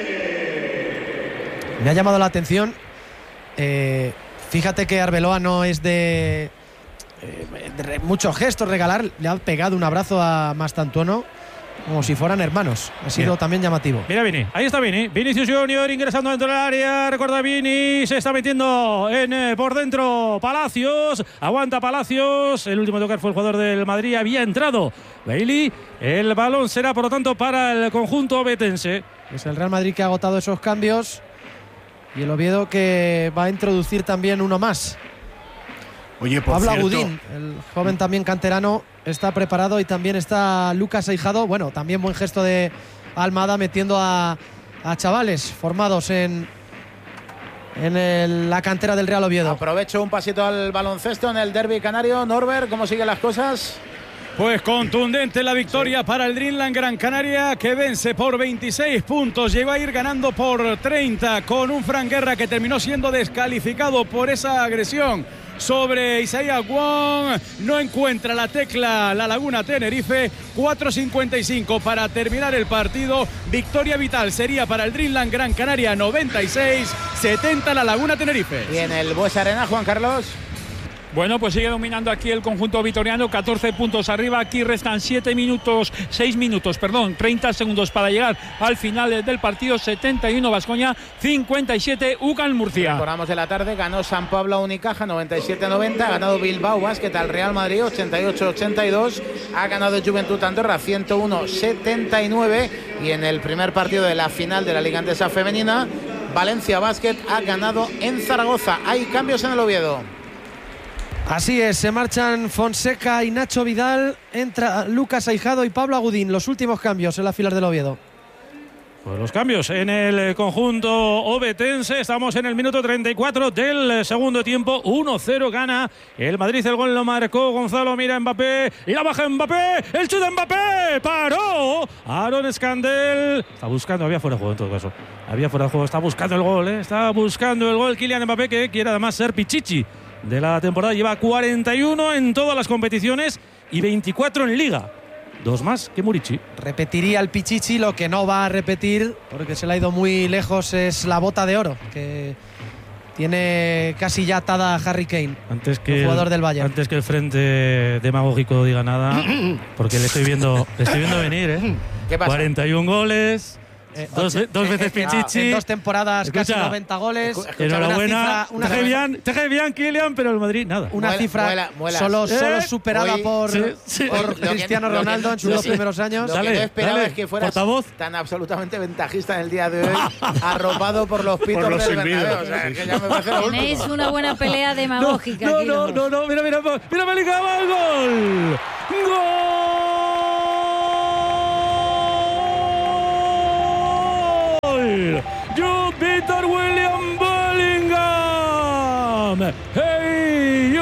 Me ha llamado la atención. eh, fíjate que Arbeloa no es de, eh, de re- muchos gestos, regalar. Le ha pegado un abrazo a Mastantuono como si fueran hermanos. Ha sido Bien. también llamativo. Mira Vini, ahí está Vini, Vinicius Junior ingresando dentro del área, recuerda Vini, se está metiendo en, eh, por dentro Palacios, aguanta Palacios, el último a tocar fue el jugador del Madrid, había entrado Bailey, el balón será por lo tanto para el conjunto betense. Es el Real Madrid que ha agotado esos cambios y el Oviedo que va a introducir también uno más. Oye, por Pablo cierto, Agudín, el joven también canterano, está preparado y también está Lucas Aijado. Bueno, también buen gesto de Almada metiendo a, a chavales formados en, en el- la cantera del Real Oviedo. Aprovecho un pasito al baloncesto en el derbi canario. Norbert, ¿cómo siguen las cosas? Pues contundente la victoria para el Dreamland Gran Canaria, que vence por veintiséis puntos. Llegó a ir ganando por treinta con un Fran Guerra que terminó siendo descalificado por esa agresión sobre Isaías Wong. No encuentra la tecla la Laguna Tenerife. cuatro cincuenta y cinco para terminar el partido. Victoria vital sería para el Dreamland Gran Canaria, noventa y seis setenta la Laguna Tenerife. Y en el Buesa Arena, Juan Carlos. Bueno, pues sigue dominando aquí el conjunto vitoriano, catorce puntos arriba. Aquí restan siete minutos, seis minutos, perdón, treinta segundos para llegar al final del partido. setenta y uno Baskonia, cincuenta y siete U C A M Murcia. Recordamos de la tarde, ganó San Pablo a Unicaja noventa y siete noventa, ha ganado Bilbao Basket al Real Madrid ochenta y ocho ochenta y dos, ha ganado Juventud Andorra ciento uno setenta y nueve y en el primer partido de la final de la Liga Andesa Femenina, Valencia Basket ha ganado en Zaragoza. Hay cambios en el Oviedo. Así es, se marchan Fonseca y Nacho Vidal, entra Lucas Aijado y Pablo Agudín, los últimos cambios en la fila del Oviedo. Pues los cambios en el conjunto obetense. Estamos en el minuto treinta y cuatro del segundo tiempo. uno cero gana el Madrid. El gol lo marcó Gonzalo. Mira Mbappé. Y la baja Mbappé. El chute de Mbappé. Paró. Aaron Escandel. Está buscando. Había fuera de juego en todo caso. Había fuera de juego. Está buscando el gol. ¿eh? Está buscando el gol. Kylian Mbappé, que quiere además ser pichichi de la temporada. Lleva cuarenta y uno en todas las competiciones y veinticuatro en Liga. Dos más que Murici. Repetiría el Pichichi, lo que no va a repetir, porque se le ha ido muy lejos, es la bota de oro, que tiene casi ya atada a Harry Kane, antes que el jugador del Bayern. Antes que el frente demagógico diga nada, porque le estoy viendo, le estoy viendo venir, ¿eh? ¿Qué pasa? cuarenta y un goles. Eh, dos, ocho, dos eh, veces eh, Pichichi. En dos temporadas, Escucha, casi noventa goles. escucha, Enhorabuena. Una Te cifra, cae bien, te cae bien, Kylian, pero el Madrid nada. una Muela, cifra muela, muela. solo, ¿Eh? solo superada Hoy- por, sí, sí. por Lo que- Cristiano lo que- Ronaldo en sus lo dos que- primeros años. Lo Dale, que no esperaba dale, es que fueras portavoz. tan absolutamente ventajista en el día de hoy, arropado por los pitos Por los del silbidos. Bernabéu. O sea, que ya me parece lo Tenéis último. una buena pelea demagógica. No, aquí, no, los no, dos. no, mira, mira, mira, Bellingham, gol. Gol. Jude Victor William Bellingham. Hey,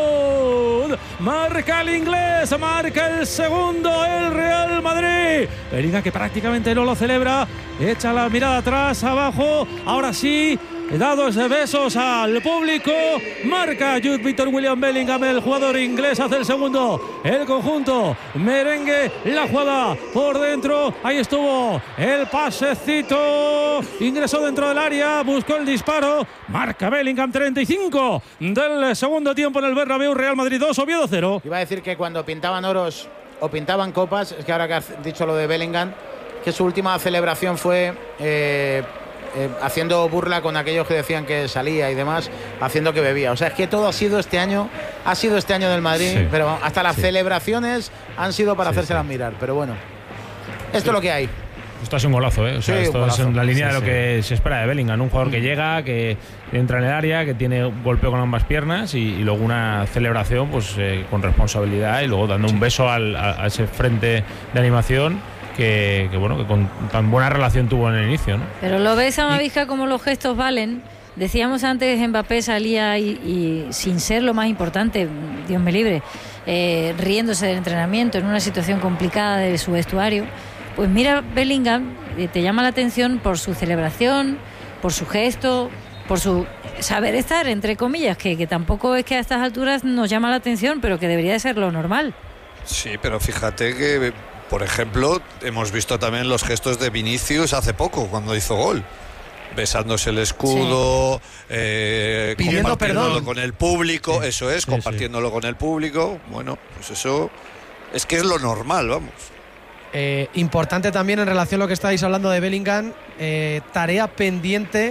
Jude. Marca el inglés, marca el segundo el Real Madrid. Bellingham que prácticamente no lo celebra. Echa la mirada atrás, abajo. Ahora sí. Dados de besos al público. Marca Jude Victor William Bellingham, el jugador inglés, hace el segundo. El conjunto merengue, la jugada por dentro. Ahí estuvo el pasecito. Ingresó dentro del área, buscó el disparo. Marca Bellingham, treinta y cinco del segundo tiempo en el Bernabéu. Real Madrid dos, Oviedo cero. Iba a decir que cuando pintaban oros o pintaban copas, es que ahora que has dicho lo de Bellingham, que su última celebración fue eh, eh, haciendo burla con aquellos que decían que salía y demás, haciendo que bebía. O sea, es que todo ha sido este año, ha sido este año del Madrid, Sí. pero hasta las Sí. celebraciones han sido para Sí, hacérselas sí. mirar. Pero bueno, esto Sí. es lo que hay. Esto es un golazo, ¿eh? O sea, Sí, un esto golazo. es en la línea Sí, de lo sí. que se espera de Bellingham. Un jugador que llega, que entra en el área, que tiene un golpeo con ambas piernas y, y luego una celebración pues eh, con responsabilidad y luego dando un beso al, a, a ese frente de animación que, que, bueno, que con tan buena relación tuvo en el inicio, ¿no? Pero lo ves, Amavisca, como los gestos valen. Decíamos antes, Mbappé salía y, y sin ser lo más importante, Dios me libre, eh, riéndose del entrenamiento en una situación complicada de su vestuario. Pues mira, Bellingham eh, te llama la atención por su celebración, por su gesto, por su saber estar, entre comillas, que, que tampoco es que a estas alturas nos llama la atención, pero que debería de ser lo normal. Sí, pero fíjate que, por ejemplo, hemos visto también los gestos de Vinicius hace poco, cuando hizo gol. Besándose el escudo, eh, Pidiendo compartiéndolo perdón. con el público, eso es, sí. compartiéndolo con el público. Bueno, pues eso es que es lo normal, vamos. Eh, importante también en relación a lo que estáis hablando de Bellingham, eh, tarea pendiente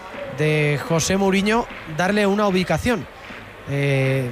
de José Mourinho, darle una ubicación. Eh,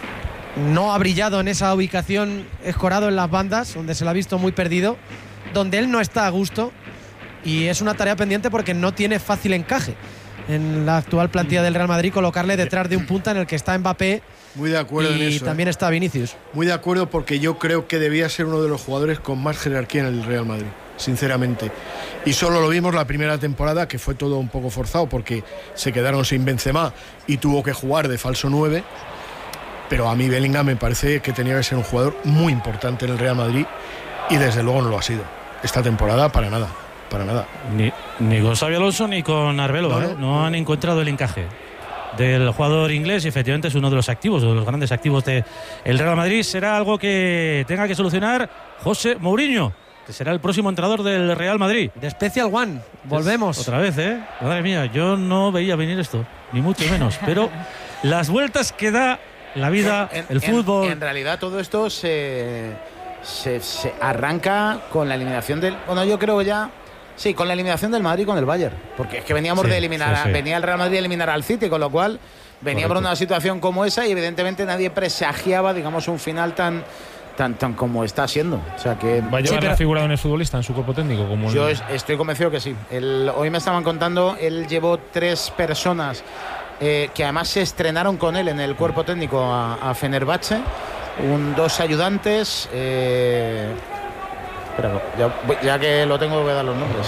no ha brillado en esa ubicación, escorado en las bandas, donde se lo ha visto muy perdido, donde él no está a gusto, y es una tarea pendiente porque no tiene fácil encaje en la actual plantilla del Real Madrid colocarle detrás de un punta en el que está Mbappé Muy de acuerdo y en eso. también ¿eh? está Vinicius. Muy de acuerdo, porque yo creo que debía ser uno de los jugadores con más jerarquía en el Real Madrid, sinceramente. Y solo lo vimos la primera temporada, que fue todo un poco forzado porque se quedaron sin Benzema y tuvo que jugar de falso nueve. Pero a mí Bellingham me parece que tenía que ser un jugador muy importante en el Real Madrid y desde luego no lo ha sido. Esta temporada para nada, para nada. Ni, ni con Xabi Alonso ni con Arbeloa, No, ¿eh? no. No han encontrado el encaje del jugador inglés y efectivamente es uno de los activos, de los grandes activos del Real Madrid. Será algo que tenga que solucionar José Mourinho, que será el próximo entrenador del Real Madrid. De Special One, volvemos. Otra vez, ¿eh? Madre mía, yo no veía venir esto, ni mucho menos, pero las vueltas que da la vida, En- el en- fútbol. En, realidad todo esto se, se, se arranca con la eliminación del... Bueno, yo creo que ya... Sí, con la eliminación del Madrid con el Bayern. Porque es que veníamos Sí, de eliminar... sí, a- sí. venía el Real Madrid a eliminar al City, con lo cual veníamos Correcto. de una situación como esa y evidentemente nadie presagiaba, digamos, un final tan... Tan, tan como está siendo. O sea que ¿Va a llevar Sí, pero la figura de un futbolista en su cuerpo técnico? Como yo el- es- estoy convencido que sí. El- hoy me estaban contando, él llevó tres personas eh, que además se estrenaron con él en el cuerpo técnico a, a Fenerbahce, un, dos ayudantes. Eh, espera, ya, voy- ya que lo tengo voy a dar los nombres.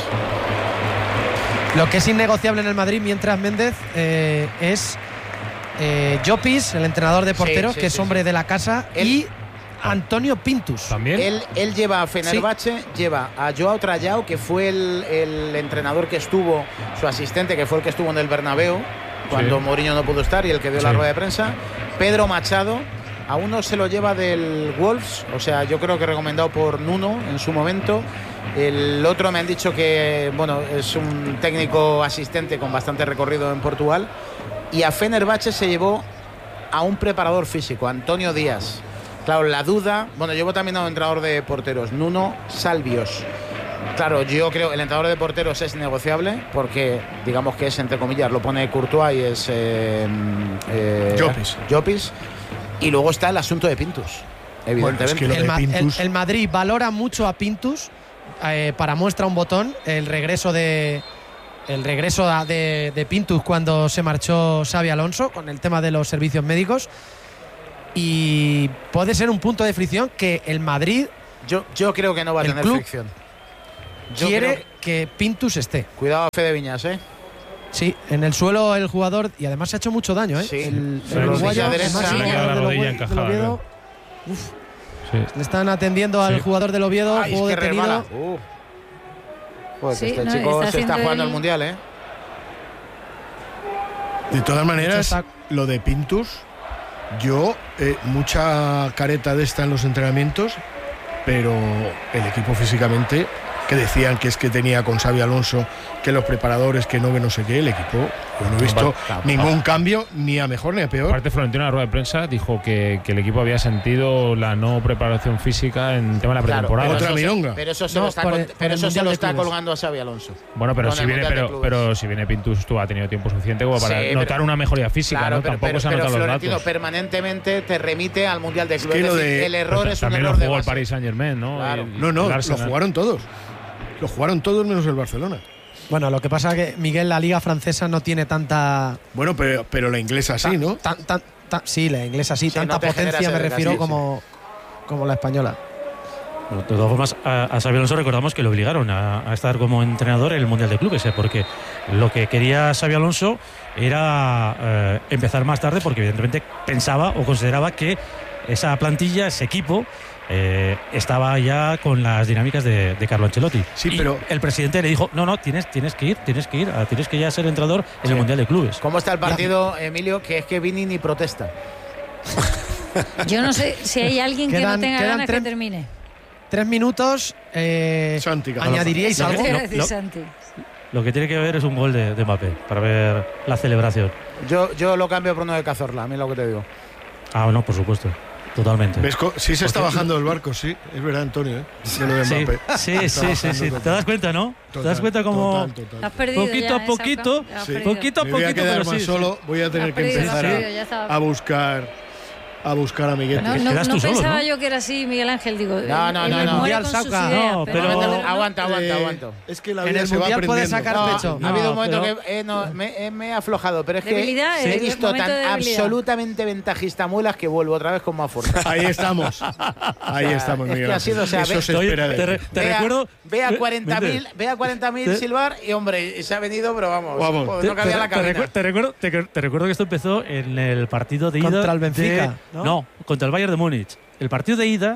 Lo que es innegociable en el Madrid mientras Méndez eh, es eh, Llopis, el entrenador de porteros, sí, que es sí, hombre sí. de la casa, Él- y Antonio Pintus. ¿También? Él, él lleva a Fenerbahce, lleva a Joao Trayao, que fue el, el entrenador que estuvo, su asistente, que fue el que estuvo en el Bernabéu, cuando Sí. Mourinho no pudo estar y el que dio la Sí. rueda de prensa. Pedro Machado, a uno se lo lleva del Wolves, o sea, yo creo que recomendado por Nuno en su momento. El otro me han dicho que, bueno, es un técnico asistente con bastante recorrido en Portugal. y a Fenerbahce se llevó a un preparador físico, Antonio Díaz. Claro, la duda, bueno, llevo también a un entrenador de porteros, Nuno Salvios. Claro, yo creo que el entrenador de porteros es negociable porque, digamos que es, entre comillas, lo pone Courtois y es eh, eh, Llopis. Llopis. Y luego está el asunto de Pintus, evidentemente. Bueno, es que el, Ma- Pintus- el- el Madrid valora mucho a Pintus, eh, para muestra un botón, el regreso de el regreso a- de, de Pintus cuando se marchó Xabi Alonso con el tema de los servicios médicos, y puede ser un punto de fricción que el Madrid Yo, yo creo que no va a El tener club fricción. Yo quiere creo que Pintus esté. Cuidado a Fede Viñas, ¿eh? Sí, en el suelo el jugador, y además se ha hecho mucho daño, ¿eh? Sí. El, Sí, el la uruguayo, rodilla además, derecha. el Le queda la jugador del rodilla Oviedo- encajada, del Oviedo, claro. uf, Sí. le están atendiendo al Sí. jugador del Oviedo, Ay, juego es que detenido. resbala. Uh. Pues Sí, este no, chico está se está haciendo jugando el- el mundial, ¿eh? De todas maneras, está- lo de Pintus, yo, eh, mucha careta de esta en los entrenamientos, pero el equipo físicamente, que decían que es que tenía con Xabi Alonso, que los preparadores, que no, que no sé qué, el equipo, yo no he visto Claro. ningún cambio, ni a mejor ni a peor. Aparte, Florentino en la rueda de prensa dijo que, que el equipo había sentido la no preparación física en tema de la Claro, pretemporada. pero Otra eso se- milonga. Pero eso se No, lo está, por con- el- por pero el eso se Mundial lo de está Clubes. colgando a Xabi Alonso. Bueno, pero Con si el viene, Mundial de pero, Clubes. pero si viene Pintus, tú ha tenido tiempo suficiente como para Sí, pero- notar una mejoría física, Claro, ¿no? pero, Tampoco pero, se han pero notado los Florentino datos. permanentemente te remite al Mundial de Clubes. que Es lo decir, de- el error Pero es un también error lo de jugó el base. Paris Saint Germain, ¿no? Claro. El- No, no, el lo Arsenal. jugaron todos. Lo jugaron todos menos el Barcelona. Bueno, lo que pasa es que, Miguel, la liga francesa no tiene tanta. Bueno, pero, pero la inglesa sí, ¿no? Tan, tan, tan- sí, la inglesa sí, Sí, tanta no te genera potencia me ese refiero desgaste, como, como la española. Bueno, de todas formas, a, a Xabi Alonso recordamos que le obligaron a, a estar como entrenador en el Mundial de Clubes, ¿eh? Porque lo que quería Xabi Alonso era eh, empezar más tarde, porque evidentemente pensaba o consideraba que esa plantilla, ese equipo, eh, estaba ya con las dinámicas de, de Carlo Ancelotti. Sí, Y pero- el presidente le dijo, no, no, tienes, tienes que ir, tienes que ir, ah, tienes que ya ser entrenador en Sí. el Mundial de Clubes. ¿Cómo está el partido, Emilio? Que es que Vini ni protesta. Yo no sé si hay alguien que Quedan- no tenga quedan ganas tres- que termine. Tres minutos. Eh, Santi Cazorla. ¿Añadiríais Eso algo? te iba a Lo- decir, lo- Santi. Lo que tiene que ver es un gol de, de Mbappé para ver la celebración. Yo, yo lo cambio por uno de Cazorla, a mí es lo que te digo. Ah, no, por supuesto, totalmente. ¿Ves co- sí se está Porque- bajando el barco, sí. Es verdad, Antonio, ¿eh? De lo de Sí, Mbappé. sí, Está sí, sí, bajando sí. total. ¿Te das cuenta, no? ¿Te das Total, cuenta como total, total. Has perdido poquito ya, a ¿eh, poquito, Sauca? Has Sí. perdido. poquito a Me voy a poquito, quedar pero más sí, solo, voy a tener Has que perdido, empezar has a- perdido, ya estaba. a buscar a buscar amiguetes. No, Te no, quedas no tú solo, pensaba ¿no? yo que era así, Miguel Ángel. Digo, No, no, él no, me no. muere Mundial, con sus Sauca. ideas, No, pero pero- no, no, no. Aguanta, aguanta, Eh, aguanta. Es que la En vida el se va Mundial puede aprendiendo. sacar No, pecho. ha habido un No, momento pero- que eh, no, me, eh, me he aflojado, pero es que Debilidad, he eh, visto momento tan de debilidad. absolutamente ventajista muelas que vuelvo otra vez con más fuerza. Ahí estamos. Ahí O sea, estamos, es que Miguel ha sido, o sea, Eso ve- se Oye, espera de te, ti. re- te Ve a- recuerdo. Ve a ve- cuarenta mil vete. ve a cuarenta mil Te- silbar y, hombre, y se ha venido, pero vamos, Vamos. joder, Te, no cabía te- la te cabina. recu- te recuerdo, te, te recuerdo que esto empezó en el partido de ida. Contra el Benfica, de- ¿no? ¿no? contra el Bayern de Múnich. El partido de ida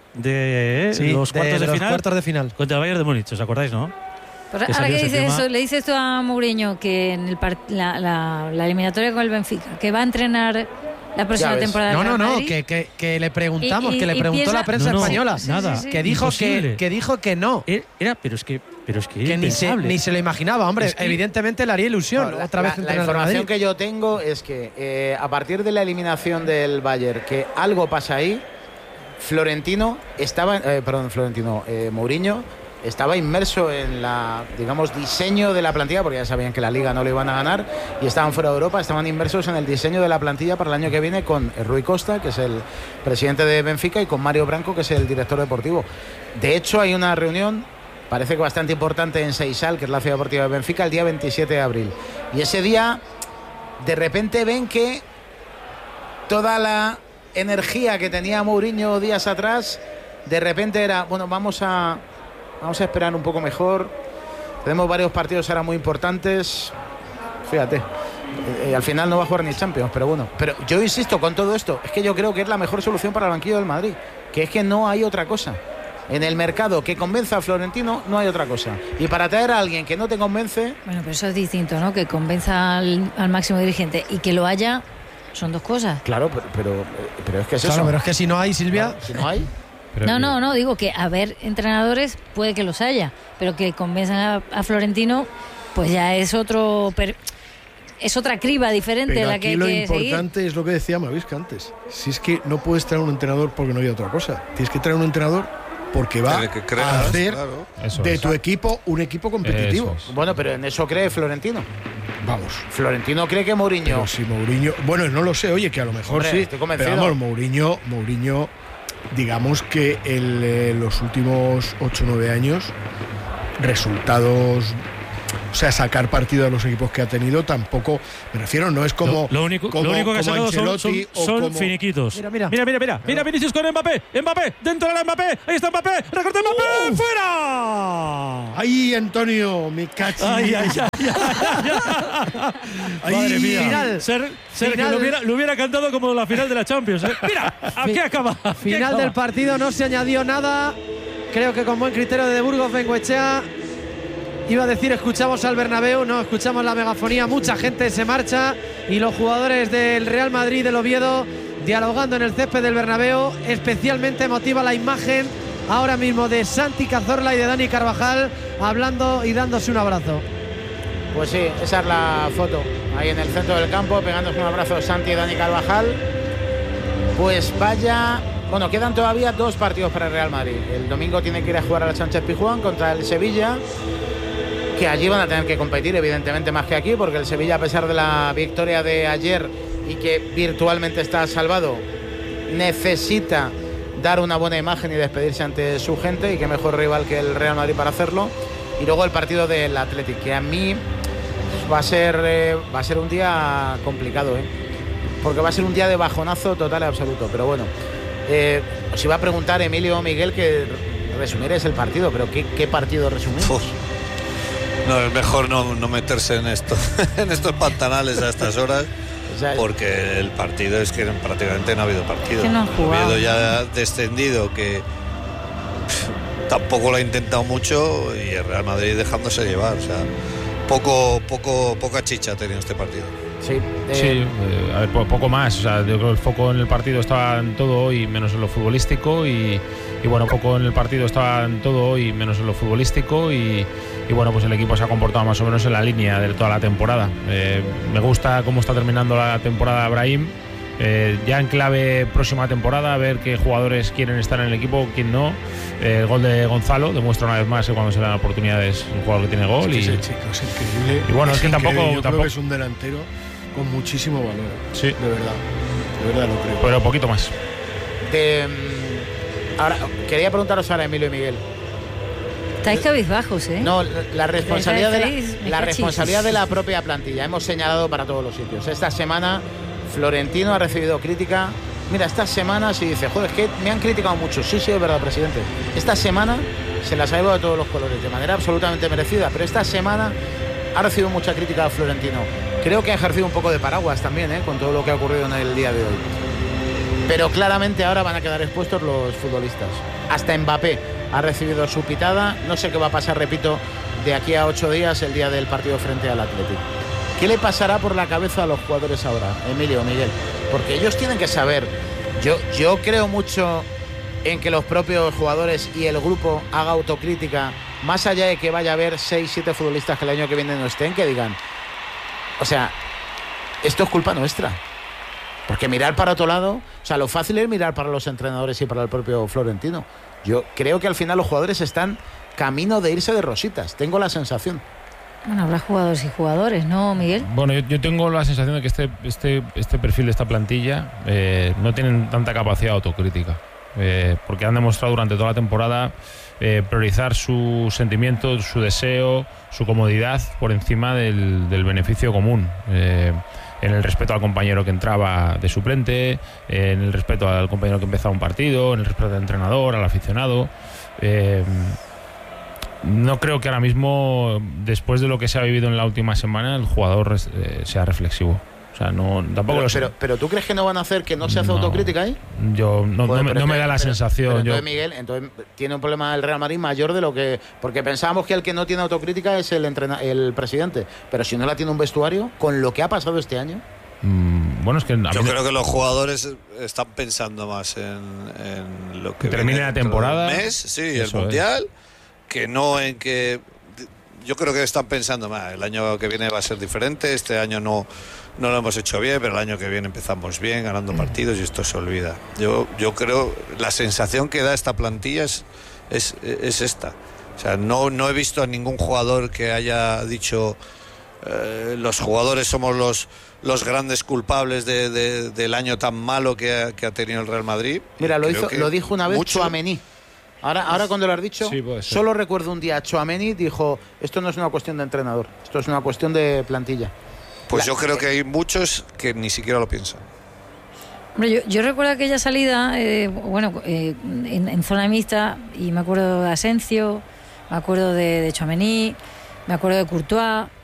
de Sí, los de cuartos de, los final cuartos de final. contra el Bayern de Múnich, ¿os acordáis, no? Pues que ahora salió que ese dices tema. eso, le dices tú a Mourinho que en el part- la, la- la eliminatoria con el Benfica, que va a entrenar la próxima ves. temporada. No, del no, Real no, Madrid. que, que, que le preguntamos, Y- y- que le y preguntó piensa- la prensa No, no, española. Sí, sí, nada. sí, sí. Que dijo que, Imposible. que dijo que no. Era, era- pero es que, pero es que, Que ni se, impensable. ni se lo imaginaba, hombre. Es que- Evidentemente le haría ilusión No, la, otra vez la- la entrenar al información Madrid. que yo tengo es que eh, a partir de la eliminación del Bayern, que algo pasa ahí, Florentino estaba, eh, perdón, Florentino, eh, Mourinho estaba inmerso en la, digamos, diseño de la plantilla, porque ya sabían que la Liga no lo iban a ganar y estaban fuera de Europa, estaban inmersos en el diseño de la plantilla para el año que viene con Rui Costa, que es el presidente de Benfica, y con Mario Branco, que es el director deportivo. De hecho, hay una reunión, parece que bastante importante, en Seisal, que es la ciudad deportiva de Benfica, el día veintisiete de abril. Y ese día, de repente ven que toda la energía que tenía Mourinho días atrás, de repente era, bueno, vamos a, vamos a esperar un poco mejor. Tenemos varios partidos ahora muy importantes. Fíjate, eh, eh, al final no va a jugar ni Champions, pero bueno. Pero yo insisto con todo esto, es que yo creo que es la mejor solución para el banquillo del Madrid, que es que no hay otra cosa. En el mercado que convenza a Florentino no hay otra cosa. Y para traer a alguien que no te convence, Bueno, pero eso es distinto, ¿no? Que convenza al, al máximo dirigente y que lo haya, son dos cosas. claro, pero, pero, pero es que es Claro, eso. pero es que si no hay, Silvia. Claro, si no hay. Pero No, que- no, no, digo que haber entrenadores puede que los haya, pero que convenzan a, a Florentino, pues ya es otro. per- es otra criba diferente Pero la aquí que hay lo que importante seguir. es lo que decía Mavisca antes. Si es que no puedes traer un entrenador porque no hay otra cosa. Tienes que traer un entrenador porque va Que creas, a hacer claro. Eso de es. tu equipo un equipo competitivo. Eso es. Bueno, pero en eso cree Florentino. Vamos. Florentino cree que Mourinho. Pero si Mourinho, bueno, no lo sé, oye, que a lo mejor Hombre, sí. estoy convencido. Pero vamos, Mourinho, Mourinho, digamos que en eh, los últimos ocho o nueve años, resultados, o sea, sacar partido de los equipos que ha tenido, tampoco, me refiero, no es como. Lo, lo único, como, lo único que ha como sacado son, son, Ancelotti o son como- finiquitos. Mira, mira. mira, mira, mira, mira Vinicius con Mbappé, Mbappé, dentro de la Mbappé, ahí está Mbappé, recorte Mbappé, Uh. fuera. ¡Ay, Antonio! ¡Mi cachi! Ay, ay, ay, ay, ay. Ay, Madre mía. final. Ser, Sergio Final. lo hubiera, lo hubiera cantado como la final de la Champions. ¿eh? Mira, aquí acaba. aquí Final acaba. del partido, no se añadió nada. Creo que con buen criterio de Burgos Bengoechea. Iba a decir escuchamos al Bernabéu, no, escuchamos la megafonía, mucha gente se marcha y los jugadores del Real Madrid del Oviedo dialogando en el césped del Bernabéu. Especialmente emotiva la imagen ahora mismo de Santi Cazorla y de Dani Carvajal hablando y dándose un abrazo. Pues sí, esa es la foto. Ahí en el centro del campo, pegándose un abrazo Santi y Dani Carvajal. Pues vaya. Bueno, quedan todavía dos partidos para el Real Madrid. El domingo tiene que ir a jugar a la Sánchez Pizjuán contra el Sevilla, que allí van a tener que competir, evidentemente, más que aquí, porque el Sevilla, a pesar de la victoria de ayer y que virtualmente está salvado, necesita dar una buena imagen y despedirse ante su gente, y qué mejor rival que el Real Madrid para hacerlo. Y luego el partido del Athletic, que a mí va a ser, eh, va a ser un día complicado, ¿eh? Porque va a ser un día de bajonazo total y absoluto. Pero bueno, eh, os iba a preguntar, Emilio o Miguel, que resumierais el partido, pero ¿qué, qué partido resumimos? Uf. No, es mejor no, no meterse en esto, en estos pantanales a estas horas, O sea, porque el partido es que prácticamente no ha habido partido. Que no han jugado. Oviedo ya ha descendido, que pff, tampoco lo ha intentado mucho, y el Real Madrid dejándose llevar. O sea, poco, poco, poca chicha ha tenido este partido. sí, eh, Sí, eh, a ver, po- poco más. O sea, yo creo que el foco en el partido estaba en todo hoy, menos en lo futbolístico. Y, y bueno, poco en el partido estaba en todo hoy, menos en lo futbolístico. Y, y bueno, pues el equipo se ha comportado más o menos en la línea de toda la temporada. Eh, me gusta cómo está terminando la temporada Brahim. Eh, ya en clave próxima temporada, a ver qué jugadores quieren estar en el equipo, quién no. Eh, el gol de Gonzalo demuestra una vez más que cuando se le dan oportunidades es un jugador que tiene gol. Es que y, ese chico es increíble. y bueno, es que increíble. tampoco- Yo tampoco- creo que es un delantero con muchísimo valor. Sí. De verdad. De verdad lo creo. pero poquito más. de, mm, ahora, quería preguntaros ahora, Emilio y Miguel. Estáis cabizbajos, ¿eh? No, la responsabilidad, de feliz, la, me la cachis. responsabilidad de la propia plantilla. Hemos señalado para todos los sitios. Esta semana Florentino ha recibido crítica. Mira, esta semana se dice, joder, es que me han criticado mucho. Sí, sí, es verdad, presidente. Esta semana se las ha llevado de todos los colores, de manera absolutamente merecida. Pero esta semana ha recibido mucha crítica a Florentino. Creo que ha ejercido un poco de paraguas también, ¿eh? Con todo lo que ha ocurrido en el día de hoy. Pero claramente ahora van a quedar expuestos los futbolistas. Hasta Mbappé ha recibido su pitada. No sé qué va a pasar, repito, de aquí a ocho días, el día del partido frente al Athletic. ¿Qué le pasará por la cabeza a los jugadores ahora, Emilio, Miguel? Porque ellos tienen que saber. Yo, yo creo mucho en que los propios jugadores y el grupo haga autocrítica, más allá de que vaya a haber seis, siete futbolistas que el año que viene no estén, que digan, o sea, esto es culpa nuestra. Porque mirar para otro lado, o sea, lo fácil es mirar para los entrenadores y para el propio Florentino. Yo creo que al final los jugadores están camino de irse de rositas, tengo la sensación. Bueno, habrá jugadores y jugadores, ¿no, Miguel? Bueno, yo, yo tengo la sensación de que este, este, este perfil de esta plantilla eh, no tienen tanta capacidad de autocrítica, eh, porque han demostrado durante toda la temporada eh, priorizar sus sentimientos, su deseo, su comodidad por encima del, del beneficio común. Eh, en el respeto al compañero que entraba de suplente, eh, en el respeto al compañero que empezaba un partido, en el respeto al entrenador, al aficionado. Eh, No creo que ahora mismo, después de lo que se ha vivido en la última semana, el jugador eh, sea reflexivo. O sea, no, tampoco Pero, lo sé. pero, pero ¿tú crees que no van a hacer que no se hace No. autocrítica ahí? Yo no, Joder, no me, pero no me entonces- da la pero- sensación. pero yo, entonces, Miguel, entonces tiene un problema el Real Madrid mayor de lo que... Porque pensábamos que el que no tiene autocrítica es el, entrena, el presidente. Pero si no la tiene un vestuario, con lo que ha pasado este año... mm, bueno, es que a Yo mí- creo que los jugadores están pensando más en, en lo que Que termine viene la dentro temporada. del mes, sí, Eso el es. mundial, que no en que yo creo que están pensando, "Bah, el año que viene va a ser diferente, este año no, no lo hemos hecho bien, pero el año que viene empezamos bien, ganando partidos y esto se olvida". Yo, yo creo, la sensación que da esta plantilla es, es, es esta. O sea, no, no he visto a ningún jugador que haya dicho eh, los jugadores somos los, los grandes culpables de, de, del año tan malo que ha, que ha tenido el Real Madrid. Mira, lo, Creo hizo, lo dijo una vez mucho... Tchouaméni. Ahora, ahora cuando lo has dicho, Sí, puede ser. solo recuerdo un día Tchouaméni dijo, esto no es una cuestión de entrenador, esto es una cuestión de plantilla. Pues La- yo creo que hay muchos que ni siquiera lo piensan. Hombre, yo, yo recuerdo aquella salida, eh, bueno, eh, en, en zona mixta, y me acuerdo de Asencio, me acuerdo de, de Tchouaméni, me acuerdo de Courtois.